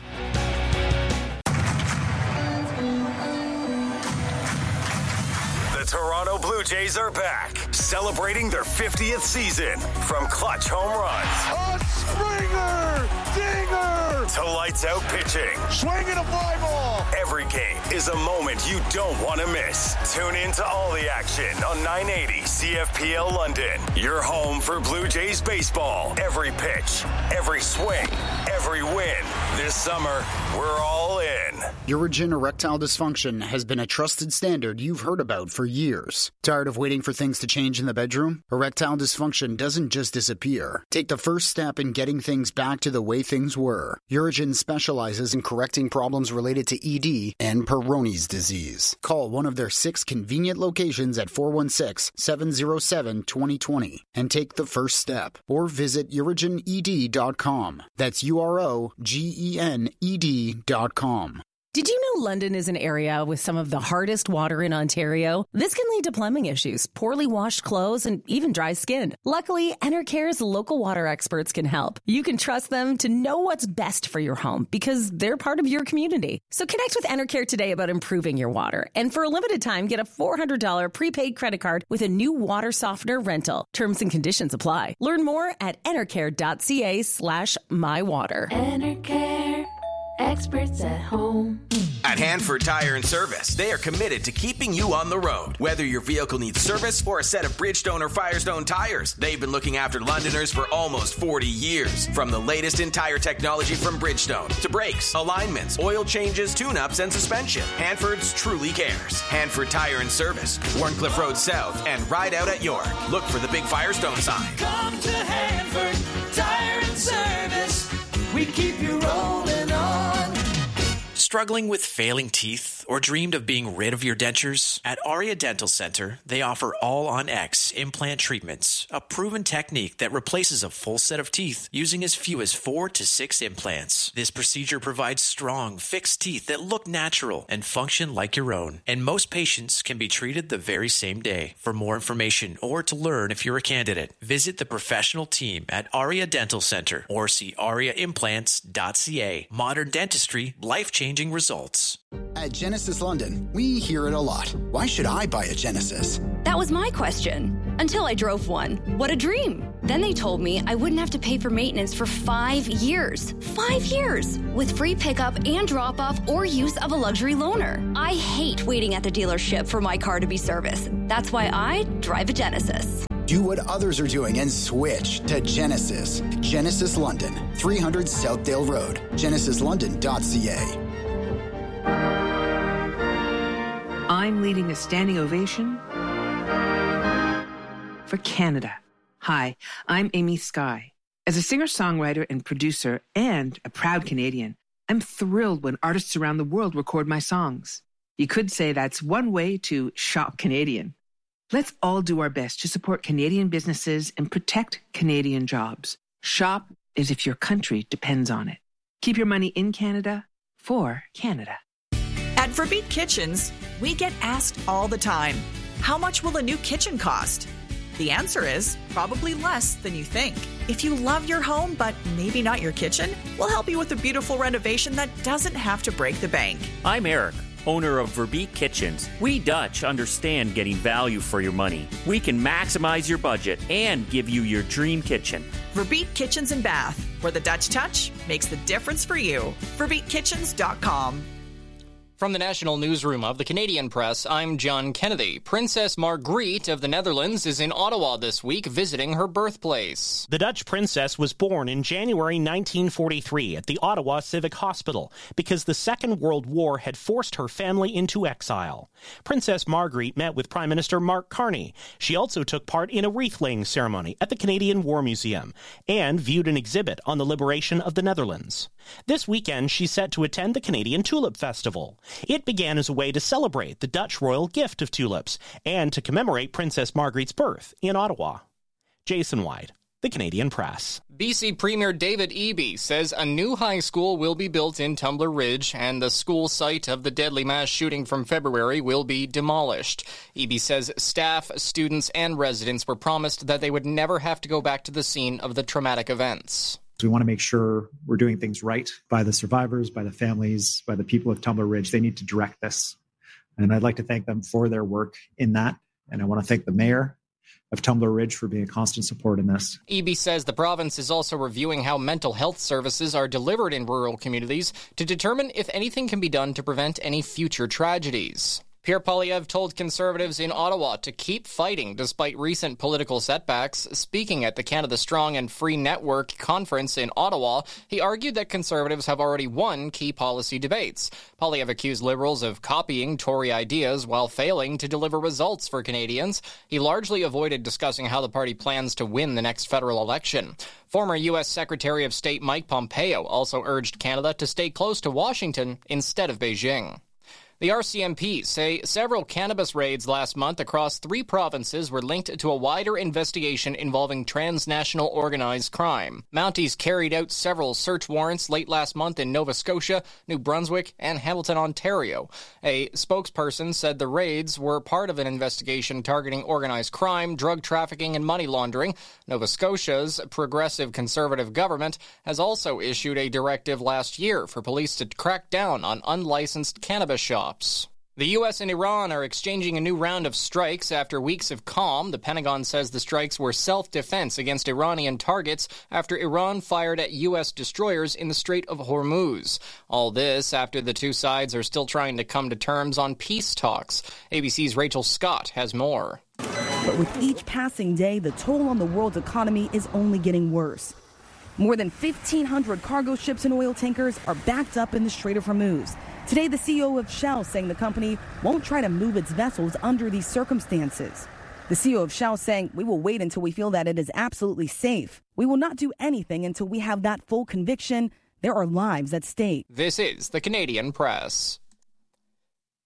S8: Toronto Blue Jays are back, celebrating their fiftieth season. From clutch home runs,
S13: a Springer, dinger,
S8: to lights out pitching,
S13: swinging a fly ball.
S8: Every game is a moment you don't want to miss. Tune in to all the action on nine eighty C F P L London. Your home for Blue Jays baseball. Every pitch, every swing, every win. This summer, we're all in.
S6: Urigen erectile dysfunction has been a trusted standard you've heard about for years. Tired of waiting for things to change in the bedroom? Erectile dysfunction doesn't just disappear. Take the first step in getting things back to the way things were. Urigen specializes in correcting problems related to E D and Peyronie's disease. Call one of their six convenient locations at four one six, seven zero seven, two zero two zero and take the first step. Or visit urigen e d dot com. That's U R O G E N E D dot com.
S7: Did you know London is an area with some of the hardest water in Ontario? This can lead to plumbing issues, poorly washed clothes, and even dry skin. Luckily, Enercare's local water experts can help. You can trust them to know what's best for your home because they're part of your community. So connect with Enercare today about improving your water. And for a limited time, get a four hundred dollars prepaid credit card with a new water softener rental. Terms and conditions apply. Learn more at enercare.ca slash mywater.
S3: Enercare. Experts at home.
S9: At Hanford Tire and Service, they are committed to keeping you on the road. Whether your vehicle needs service or a set of Bridgestone or Firestone tires, they've been looking after Londoners for almost forty years. From the latest in tire technology from Bridgestone to brakes, alignments, oil changes, tune-ups, and suspension, Hanford's truly cares. Hanford Tire and Service, Warncliffe Road South, and Ride Out at York. Look for the big Firestone sign.
S14: Come to Hanford Tire and Service. We keep you rolling on.
S15: Struggling with failing teeth or dreamed of being rid of your dentures? At Aria Dental Center, they offer all-on-X implant treatments, a proven technique that replaces a full set of teeth using as few as four to six implants. This procedure provides strong, fixed teeth that look natural and function like your own. And most patients can be treated the very same day. For more information or to learn if you're a candidate, visit the professional team at Aria Dental Center or see aria implants dot c a. Modern dentistry, life-changing results.
S6: At Genesis London, we hear it a lot. Why should I buy a Genesis?
S10: That was my question. Until I drove one. What a dream. Then they told me I wouldn't have to pay for maintenance for five years. Five years! With free pickup and drop-off or use of a luxury loaner. I hate waiting at the dealership for my car to be serviced. That's why I drive a Genesis.
S6: Do what others are doing and switch to Genesis. Genesis London, three hundred Southdale Road. genesis london dot c a.
S12: I'm leading a standing ovation for Canada. Hi, I'm Amy Skye. As a singer-songwriter and producer and a proud Canadian, I'm thrilled when artists around the world record my songs. You could say that's one way to shop Canadian. Let's all do our best to support Canadian businesses and protect Canadian jobs. Shop as if your country depends on it. Keep your money in Canada for Canada.
S16: At Verbeek Kitchens, we get asked all the time, how much will a new kitchen cost? The answer is probably less than you think. If you love your home, but maybe not your kitchen, we'll help you with a beautiful renovation that doesn't have to break the bank.
S24: I'm Eric, owner of Verbeek Kitchens. We Dutch understand getting value for your money. We can maximize your budget and give you your dream kitchen.
S16: Verbeek Kitchens and Bath, where the Dutch touch makes the difference for you. verbeek kitchens dot com.
S25: From the National Newsroom of the Canadian Press, I'm John Kennedy. Princess Margriet of the Netherlands is in Ottawa this week visiting her birthplace.
S26: The Dutch princess was born in January nineteen forty-three at the Ottawa Civic Hospital because the Second World War had forced her family into exile. Princess Margriet met with Prime Minister Mark Carney. She also took part in a wreath-laying ceremony at the Canadian War Museum and viewed an exhibit on the liberation of the Netherlands. This weekend, she's set to attend the Canadian Tulip Festival. It began as a way to celebrate the Dutch royal gift of tulips and to commemorate Princess Margriet's birth in Ottawa. Jason White, The Canadian Press.
S25: B C Premier David Eby says a new high school will be built in Tumbler Ridge and the school site of the deadly mass shooting from February will be demolished. Eby says staff, students, and residents were promised that they would never have to go back to the scene of the traumatic events.
S27: We want to make sure we're doing things right by the survivors, by the families, by the people of Tumbler Ridge. They need to direct this. And I'd like to thank them for their work in that. And I want to thank the mayor of Tumbler Ridge for being a constant support in this.
S25: Eby says the province is also reviewing how mental health services are delivered in rural communities to determine if anything can be done to prevent any future tragedies. Pierre Poilievre told Conservatives in Ottawa to keep fighting despite recent political setbacks. Speaking at the Canada Strong and Free Network conference in Ottawa, he argued that Conservatives have already won key policy debates. Poilievre accused Liberals of copying Tory ideas while failing to deliver results for Canadians. He largely avoided discussing how the party plans to win the next federal election. Former U S Secretary of State Mike Pompeo also urged Canada to stay close to Washington instead of Beijing. The R C M P say several cannabis raids last month across three provinces were linked to a wider investigation involving transnational organized crime. Mounties carried out several search warrants late last month in Nova Scotia, New Brunswick, and Hamilton, Ontario. A spokesperson said the raids were part of an investigation targeting organized crime, drug trafficking, and money laundering. Nova Scotia's progressive conservative government has also issued a directive last year for police to crack down on unlicensed cannabis shops. The U S and Iran are exchanging a new round of strikes after weeks of calm. The Pentagon says the strikes were self-defense against Iranian targets after Iran fired at U S destroyers in the Strait of Hormuz. All this after the two sides are still trying to come to terms on peace talks. A B C's Rachel Scott has more.
S28: But with each passing day, the toll on the world's economy is only getting worse. More than fifteen hundred cargo ships and oil tankers are backed up in the Strait of Hormuz. Today, the C E O of Shell saying the company won't try to move its vessels under these circumstances. The C E O of Shell saying, we will wait until we feel that it is absolutely safe. We will not do anything until we have that full conviction. There are lives at stake.
S25: This is the Canadian Press.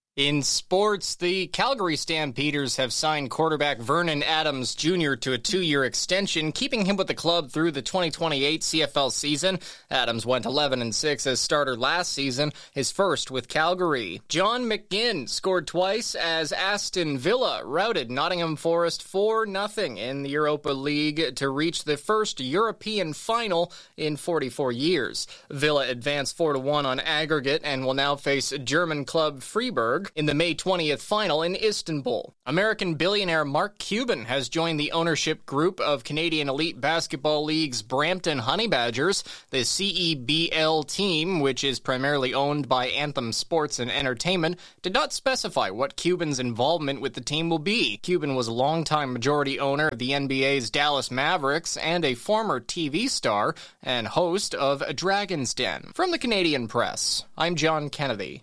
S25: In sports, the Calgary Stampeders have signed quarterback Vernon Adams Junior to a two-year extension, keeping him with the club through the twenty twenty-eight C F L season. Adams went eleven and six as starter last season, his first with Calgary. John McGinn scored twice as Aston Villa routed Nottingham Forest four nothing in the Europa League to reach the first European final in forty-four years. Villa advanced four to one on aggregate and will now face German club Freiburg in the May twentieth final in Istanbul. American billionaire Mark Cuban has joined the ownership group of Canadian Elite Basketball League's Brampton Honey Badgers. The C E B L team, which is primarily owned by Anthem Sports and Entertainment, did not specify what Cuban's involvement with the team will be. Cuban was a longtime majority owner of the N B A's Dallas Mavericks and a former T V star and host of Dragon's Den. From the Canadian Press, I'm John Kennedy.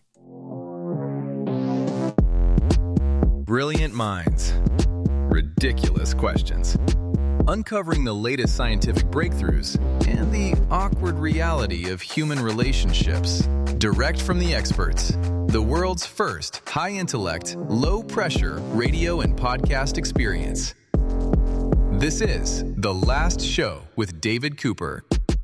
S4: Brilliant minds. Ridiculous questions. Uncovering the latest scientific breakthroughs and the awkward reality of human relationships. Direct from the experts. The world's first high-intellect, low-pressure radio and podcast experience. This is The Last Show with David Cooper.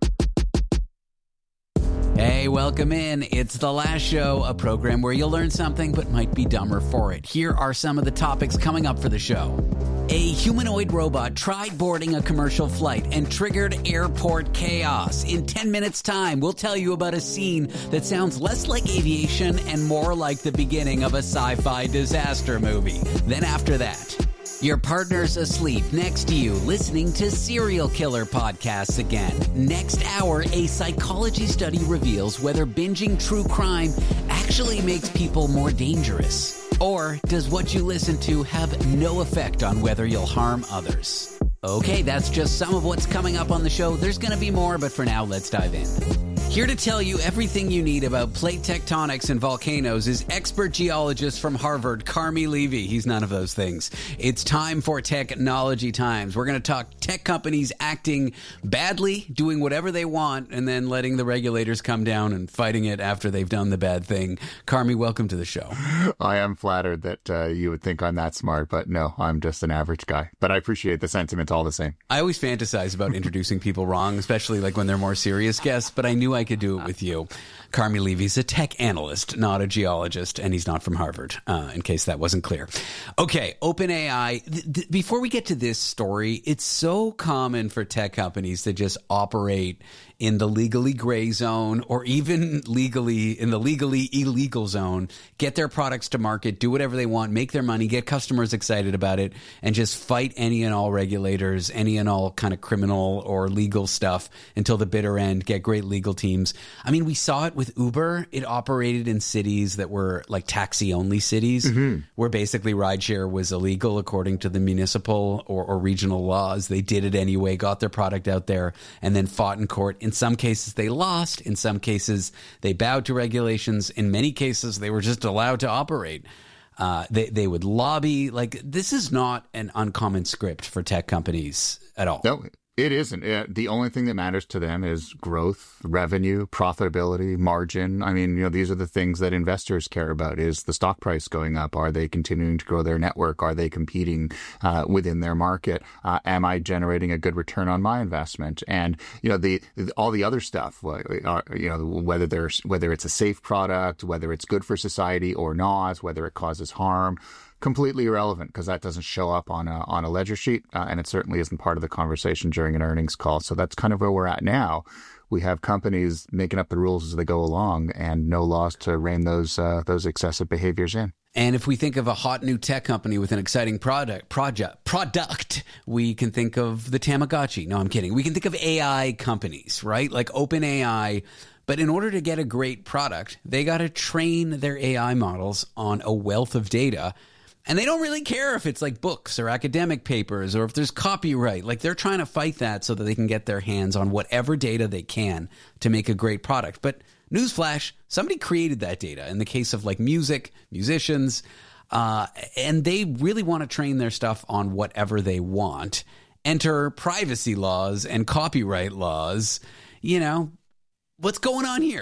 S11: Hey, welcome in. It's The Last Show, a program where you'll learn something but might be dumber for it. Here are some of the topics coming up for the show. A humanoid robot tried boarding a commercial flight and triggered airport chaos. In ten minutes' time, we'll tell you about a scene that sounds less like aviation and more like the beginning of a sci-fi disaster movie. Then after that, your partner's asleep next to you listening to serial killer podcasts again. Next hour, a psychology study reveals whether binging true crime actually makes people more dangerous. Or does what you listen to have no effect on whether you'll harm others? Okay, that's just some of what's coming up on the show. There's going to be more, but for now, let's dive in. Here to tell you everything you need about plate tectonics and volcanoes is expert geologist from Harvard, Carmi Levy. He's none of those things. It's time for Technology Times. We're going to talk tech companies acting badly, doing whatever they want, and then letting the regulators come down and fighting it after they've done the bad thing. Carmi, welcome to the show.
S18: I am flattered that uh, you would think I'm that smart, but no, I'm just an average guy. But I appreciate the sentiment all the same.
S11: I always fantasize about introducing people wrong, especially like when they're more serious guests, but I knew I could do it with you. Carmi Levy's a tech analyst, not a geologist, and he's not from Harvard, uh, in case that wasn't clear. Okay, OpenAI. Th- th- before we get to this story, it's so common for tech companies to just operate in the legally gray zone or even legally in the legally illegal zone, get their products to market, do whatever they want, make their money, get customers excited about it, and just fight any and all regulators, any and all kind of criminal or legal stuff until the bitter end, get great legal teams. I mean, we saw it with Uber. It operated in cities that were like taxi-only cities, mm-hmm. where basically rideshare was illegal according to the municipal or, or regional laws. They did it anyway, got their product out there, and then fought in court. In some cases, they lost. In some cases, they bowed to regulations. In many cases, they were just allowed to operate. Uh, they, they would lobby. Like, this is not an uncommon script for tech companies at all.
S18: No, it isn't. It, the only thing that matters to them is growth, revenue, profitability, margin. I mean, you know, these are the things that investors care about. Is the stock price going up? Are they continuing to grow their network? Are they competing uh, within their market? Uh, am I generating a good return on my investment? And, you know, the, the all the other stuff, uh, you know, whether there's whether it's a safe product, whether it's good for society or not, whether it causes harm, completely irrelevant because that doesn't show up on a, on a ledger sheet, uh, and it certainly isn't part of the conversation during an earnings call. So that's kind of where we're at now. We have companies making up the rules as they go along and no laws to rein those uh, those excessive behaviors in.
S11: And if we think of a hot new tech company with an exciting product, project, product, we can think of the Tamagotchi. No, I'm kidding. We can think of A I companies, right? Like OpenAI. But in order to get a great product, they got to train their A I models on a wealth of data. And they don't really care if it's like books or academic papers or if there's copyright. Like, they're trying to fight that so that they can get their hands on whatever data they can to make a great product. But newsflash, somebody created that data in the case of like music, musicians, uh, and they really want to train their stuff on whatever they want. Enter privacy laws and copyright laws. You know, what's going on here?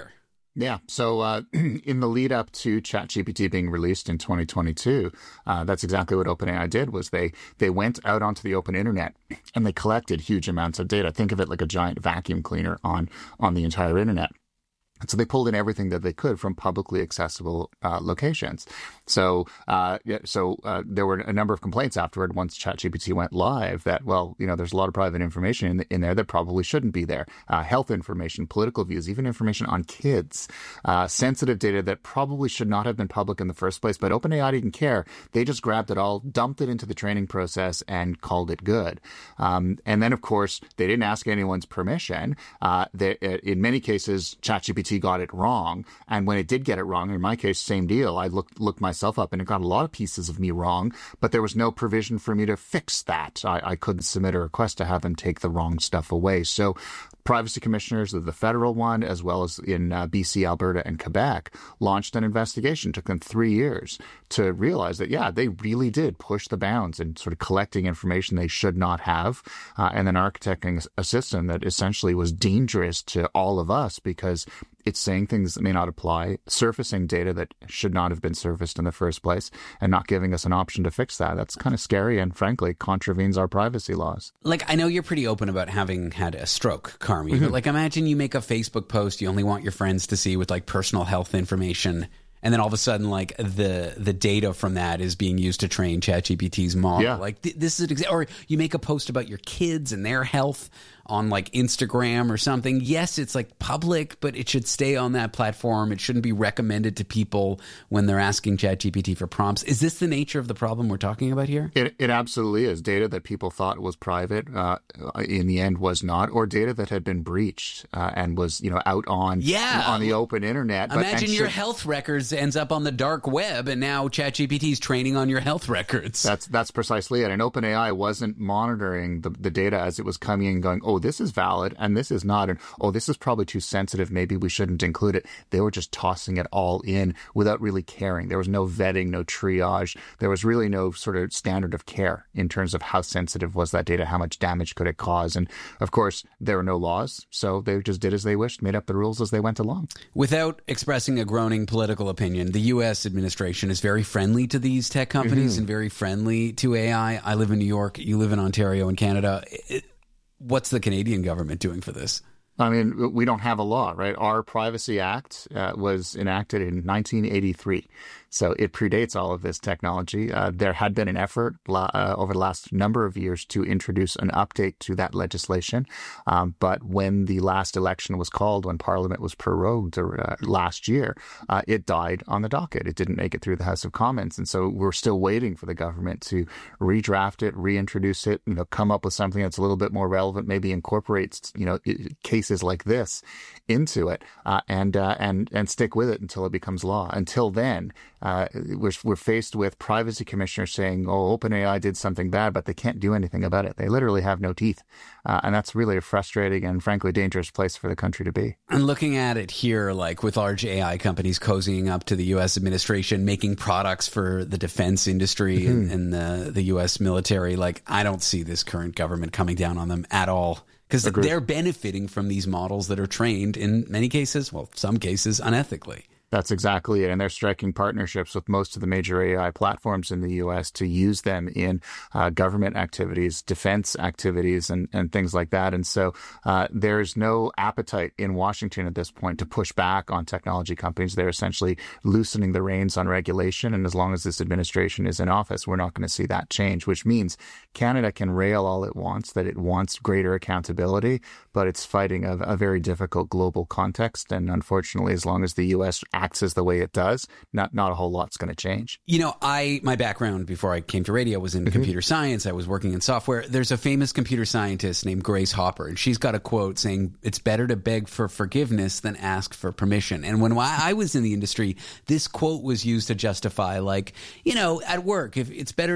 S18: Yeah. So uh, in the lead up to ChatGPT being released in twenty twenty-two, uh, that's exactly what OpenAI did. Was they they went out onto the open internet and they collected huge amounts of data. Think of it like a giant vacuum cleaner on on the entire internet. And so they pulled in everything that they could from publicly accessible uh, locations. So, uh, yeah, so uh, there were a number of complaints afterward once ChatGPT went live that, well, you know, there's a lot of private information in, in there that probably shouldn't be there. Uh, health information, political views, even information on kids, uh, sensitive data that probably should not have been public in the first place. But OpenAI didn't care. They just grabbed it all, dumped it into the training process, and called it good. Um, and then, of course, they didn't ask anyone's permission. Uh, they, in many cases, ChatGPT got it wrong. And when it did get it wrong, in my case, same deal. I looked looked myself up and it got a lot of pieces of me wrong, but there was no provision for me to fix that. I, I couldn't submit a request to have them take the wrong stuff away. So privacy commissioners of the federal one, as well as in uh, B C, Alberta, and Quebec, launched an investigation. It took them three years to realize that, yeah, they really did push the bounds and sort of collecting information they should not have, uh, and then architecting a system that essentially was dangerous to all of us because it's saying things that may not apply, surfacing data that should not have been surfaced in the first place, and not giving us an option to fix that. That's kind of scary and, frankly, contravenes our privacy laws.
S11: Like, I know you're pretty open about having had a stroke, Carmi,
S18: Mm-hmm.
S11: but, like, imagine you make a Facebook post you only want your friends to see with, like, personal health information, and then all of a sudden, like, the the data from that is being used to train ChatGPT's model.
S18: Yeah.
S11: Like, th- this is exa- or you make a post about your kids and their health on, like, Instagram or something. Yes, it's, like, public, but it should stay on that platform. It shouldn't be recommended to people when they're asking ChatGPT for prompts. Is this the nature of the problem we're talking about here?
S18: It, it absolutely is. Data that people thought was private, uh, in the end was not, or data that had been breached uh, and was, you know, out on
S11: yeah.
S18: on the open internet. But,
S11: Imagine your
S18: should,
S11: health records ends up on the dark web, and now ChatGPT is training on your health records.
S18: That's that's precisely it. And OpenAI wasn't monitoring the, the data as it was coming in, going, oh, this is valid and this is not, and oh, this is probably too sensitive, maybe we shouldn't include it. They were just tossing it all in without really caring. There was no vetting, no triage. There was really no sort of standard of care in terms of how sensitive was that data, how much damage could it cause. And of course, there were no laws, so they just did as they wished, made up the rules as they went along.
S11: Without expressing a groaning political opinion, the U S administration is very friendly to these tech companies mm-hmm. and very friendly to A I. I live in New York, you live in Ontario and Canada. It, What's the Canadian government doing for this?
S18: I mean, we don't have a law, right? Our Privacy Act uh, was enacted in nineteen eighty-three. So it predates all of this technology. Uh, there had been an effort uh, over the last number of years to introduce an update to that legislation. Um, but when the last election was called, when Parliament was prorogued uh, last year, uh, it died on the docket. It didn't make it through the House of Commons. And so we're still waiting for the government to redraft it, reintroduce it, you know, come up with something that's a little bit more relevant, maybe incorporates, you know, cases like this into it, uh, and uh, and and stick with it until it becomes law. Until then, uh, we're we're faced with privacy commissioners saying, "Oh, OpenAI did something bad," but they can't do anything about it. They literally have no teeth, uh, and that's really a frustrating and frankly dangerous place for the country to be.
S11: And looking at it here, like with large A I companies cozying up to the U S administration, making products for the defense industry mm-hmm. and, and the the U S military, like I don't see this current government coming down on them at all. Because they're benefiting from these models that are trained in many cases, well, some cases, unethically.
S18: That's exactly it. And they're striking partnerships with most of the major A I platforms in the U S to use them in uh, government activities, defense activities, and, and things like that. And so uh, there's no appetite in Washington at this point to push back on technology companies. They're essentially loosening the reins on regulation. And as long as this administration is in office, we're not going to see that change, which means Canada can rail all it wants, that it wants greater accountability, but it's fighting a, a very difficult global context. And unfortunately, as long as the U S acts as the way it does, not not a whole lot's going to change.
S11: You know, I my background before I came to radio was in mm-hmm. computer science. I was working in software. There's a famous computer scientist named Grace Hopper, and she's got a quote saying, "It's better to beg for forgiveness than ask for permission." And when I was in the industry, this quote was used to justify, like, you know, at work, if it's better to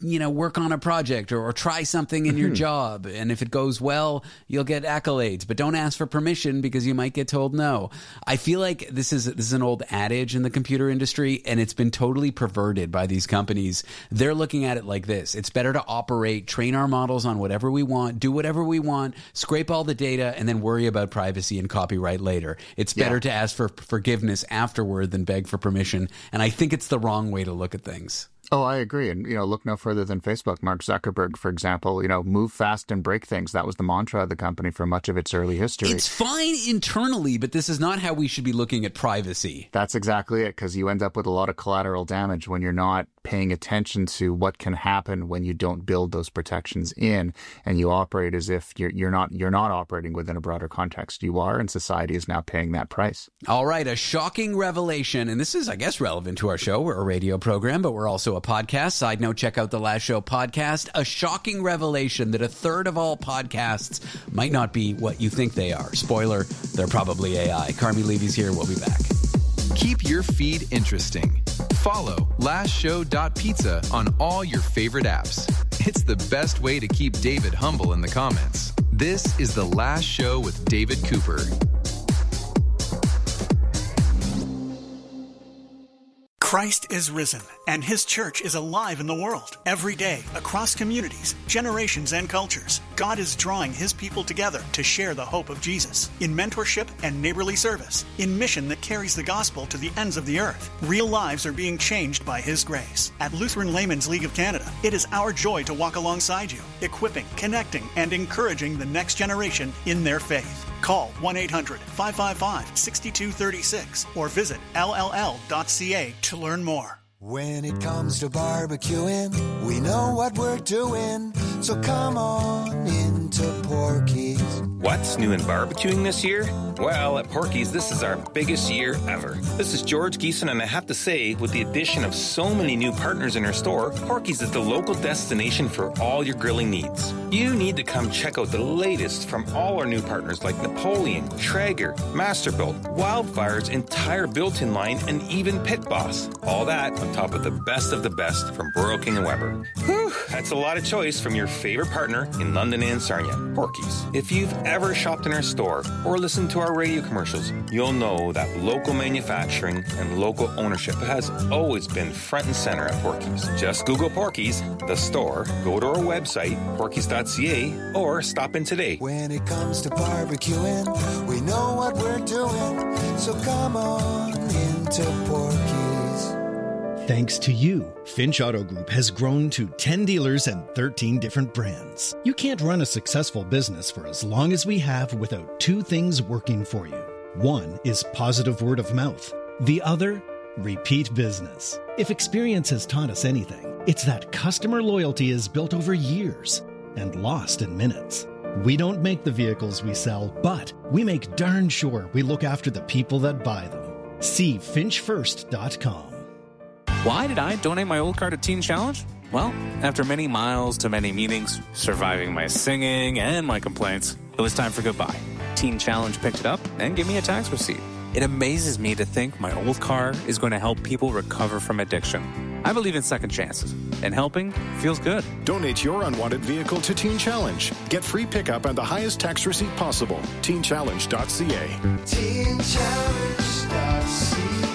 S11: you know, work on a project or, or try something in your
S18: Mhm.
S11: job. And if it goes well, you'll get accolades, but don't ask for permission because you might get told no. I feel like this is this is an old adage in the computer industry, and it's been totally perverted by these companies. They're looking at it like this. It's better to operate, train our models on whatever we want, do whatever we want, scrape all the data, and then worry about privacy and copyright later. It's better
S18: Yeah.
S11: to ask for forgiveness afterward than beg for permission. And I think it's the wrong way to look at things.
S18: Oh, I agree. And, you know, look no further than Facebook. Mark Zuckerberg, for example, you know, move fast and break things. That was the mantra of the company for much of its early history.
S11: It's fine internally, but this is not how we should be looking at privacy.
S18: That's exactly it, because you end up with a lot of collateral damage when you're not paying attention to what can happen when you don't build those protections in, and you operate as if you're, you're not you're not operating within a broader context. You are, and society is now paying that price.
S11: All right, a shocking revelation, and this is, I guess, relevant to our show. We're a radio program, but we're also a podcast. Side note, check out the Last Show podcast. A shocking revelation that a third of all podcasts might not be what you think they are. Spoiler, they're probably A I. Carmi Levy's here. We'll be back.
S4: Keep your feed interesting. Follow last show dot pizza on all your favorite apps. It's the best way to keep David humble in the comments. This is The Last Show with David Cooper.
S1: Christ is risen, and His church is alive in the world. Every day, across communities, generations, and cultures, God is drawing His people together to share the hope of Jesus in mentorship and neighborly service, in mission that carries the gospel to the ends of the earth. Real lives are being changed by His grace. At Lutheran Laymen's League of Canada, it is our joy to walk alongside you, equipping, connecting, and encouraging the next generation in their faith. Call one eight hundred, five five five, six two three six or visit L L L dot C A to learn more.
S14: When it comes to barbecuing, we know what we're doing, so come on into Porky's.
S5: What's new in barbecuing this year? Well, at Porky's, this is our biggest year ever. This is George Geeson, and I have to say, with the addition of so many new partners in our store, Porky's is the local destination for all your grilling needs. You need to come check out the latest from all our new partners like Napoleon, Traeger, Masterbuilt, Wildfire's entire built-in line, and even Pit Boss. All that on top of the best of the best from Royal King and Weber. Whew, that's a lot of choice from your favorite partner in London and Sarnia, Porky's. If you've ever shopped in our store or listened to our radio commercials, you'll know that local manufacturing and local ownership has always been front and center at Porky's. Just Google Porky's, the store, go to our website, porkys dot c a, or stop in today.
S14: When it comes to barbecuing, we know what we're doing, so come on into Porky's.
S17: Thanks to you, Finch Auto Group has grown to ten dealers and thirteen different brands. You can't run a successful business for as long as we have without two things working for you. One is positive word of mouth. The other, repeat business. If experience has taught us anything, it's that customer loyalty is built over years and lost in minutes. We don't make the vehicles we sell, but we make darn sure we look after the people that buy them. See finch first dot com.
S19: Why did I donate my old car to Teen Challenge? Well, after many miles to many meetings, surviving my singing and my complaints, it was time for goodbye. Teen Challenge picked it up and gave me a tax receipt. It amazes me to think my old car is going to help people recover from addiction. I believe in second chances, and helping feels good.
S13: Donate your unwanted vehicle to Teen Challenge. Get free pickup and the highest tax receipt possible. teen challenge dot c a.
S14: teen challenge dot c a.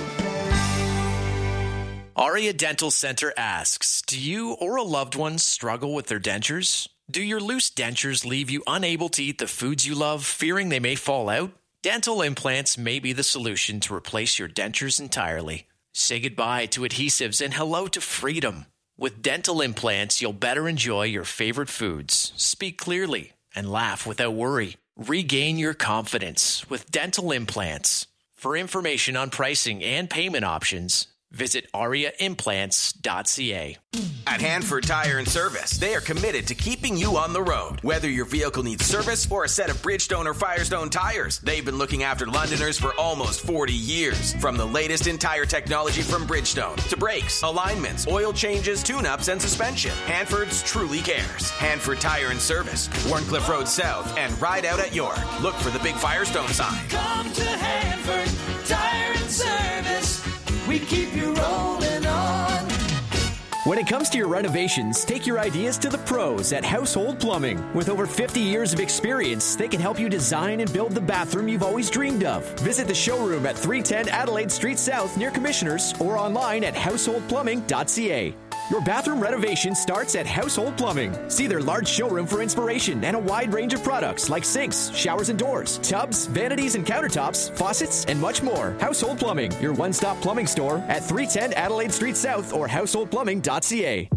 S15: Aria Dental Center asks, do you or a loved one struggle with their dentures? Do your loose dentures leave you unable to eat the foods you love, fearing they may fall out? Dental implants may be the solution to replace your dentures entirely. Say goodbye to adhesives and hello to freedom. With dental implants, you'll better enjoy your favorite foods, speak clearly, and laugh without worry. Regain your confidence with dental implants. For information on pricing and payment options, visit aria implants dot c a.
S9: At Hanford Tire and Service, they are committed to keeping you on the road. Whether your vehicle needs service or a set of Bridgestone or Firestone tires, they've been looking after Londoners for almost forty years. From the latest in tire technology from Bridgestone to brakes, alignments, oil changes, tune-ups, and suspension, Hanford's truly cares. Hanford Tire and Service, Warncliffe Road South, and Ride Out at York. Look for the big Firestone sign.
S14: Come to Hanford Tire and Service. We keep you rolling on.
S2: When it comes to your renovations, take your ideas to the pros at Household Plumbing. With over fifty years of experience, they can help you design and build the bathroom you've always dreamed of. Visit the showroom at three ten Adelaide Street South near Commissioners or online at household plumbing dot c a. Your bathroom renovation starts at Household Plumbing. See their large showroom for inspiration and a wide range of products like sinks, showers and doors, tubs, vanities and countertops, faucets, and much more. Household Plumbing, your one-stop plumbing store at three ten Adelaide Street South or household plumbing dot c a.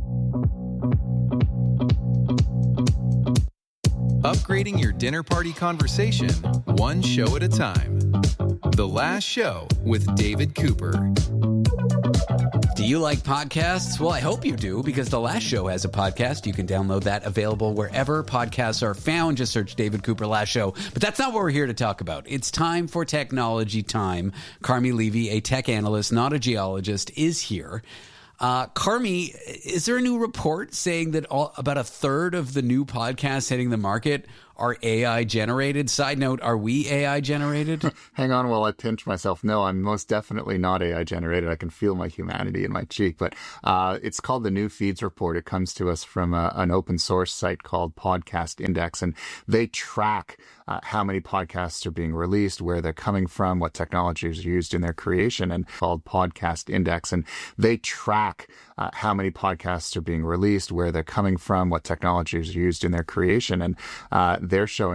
S4: Upgrading your dinner party conversation, one show at a time. The Last Show with David Cooper.
S11: Do you like podcasts? Well, I hope you do, because The Last Show has a podcast. You can download that, available wherever podcasts are found. Just search David Cooper Last Show. But that's not what we're here to talk about. It's time for technology time. Carmi Levy, a tech analyst, not a geologist, is here. Uh, Carmi, is there a new report saying that all, about a third of the new podcasts hitting the market are A I generated? Side note, are we A I generated?
S18: Hang on while I pinch myself. No, I'm most definitely not A I generated. I can feel my humanity in my cheek. But uh, it's called the New Feeds Report. It comes to us from a, an open source site called Podcast Index. And they track uh, how many podcasts are being released, where they're coming from, what technologies are used in their creation, and called Podcast Index. And they track uh, how many podcasts are being released, where they're coming from, what technologies are used in their creation. And uh, they're showing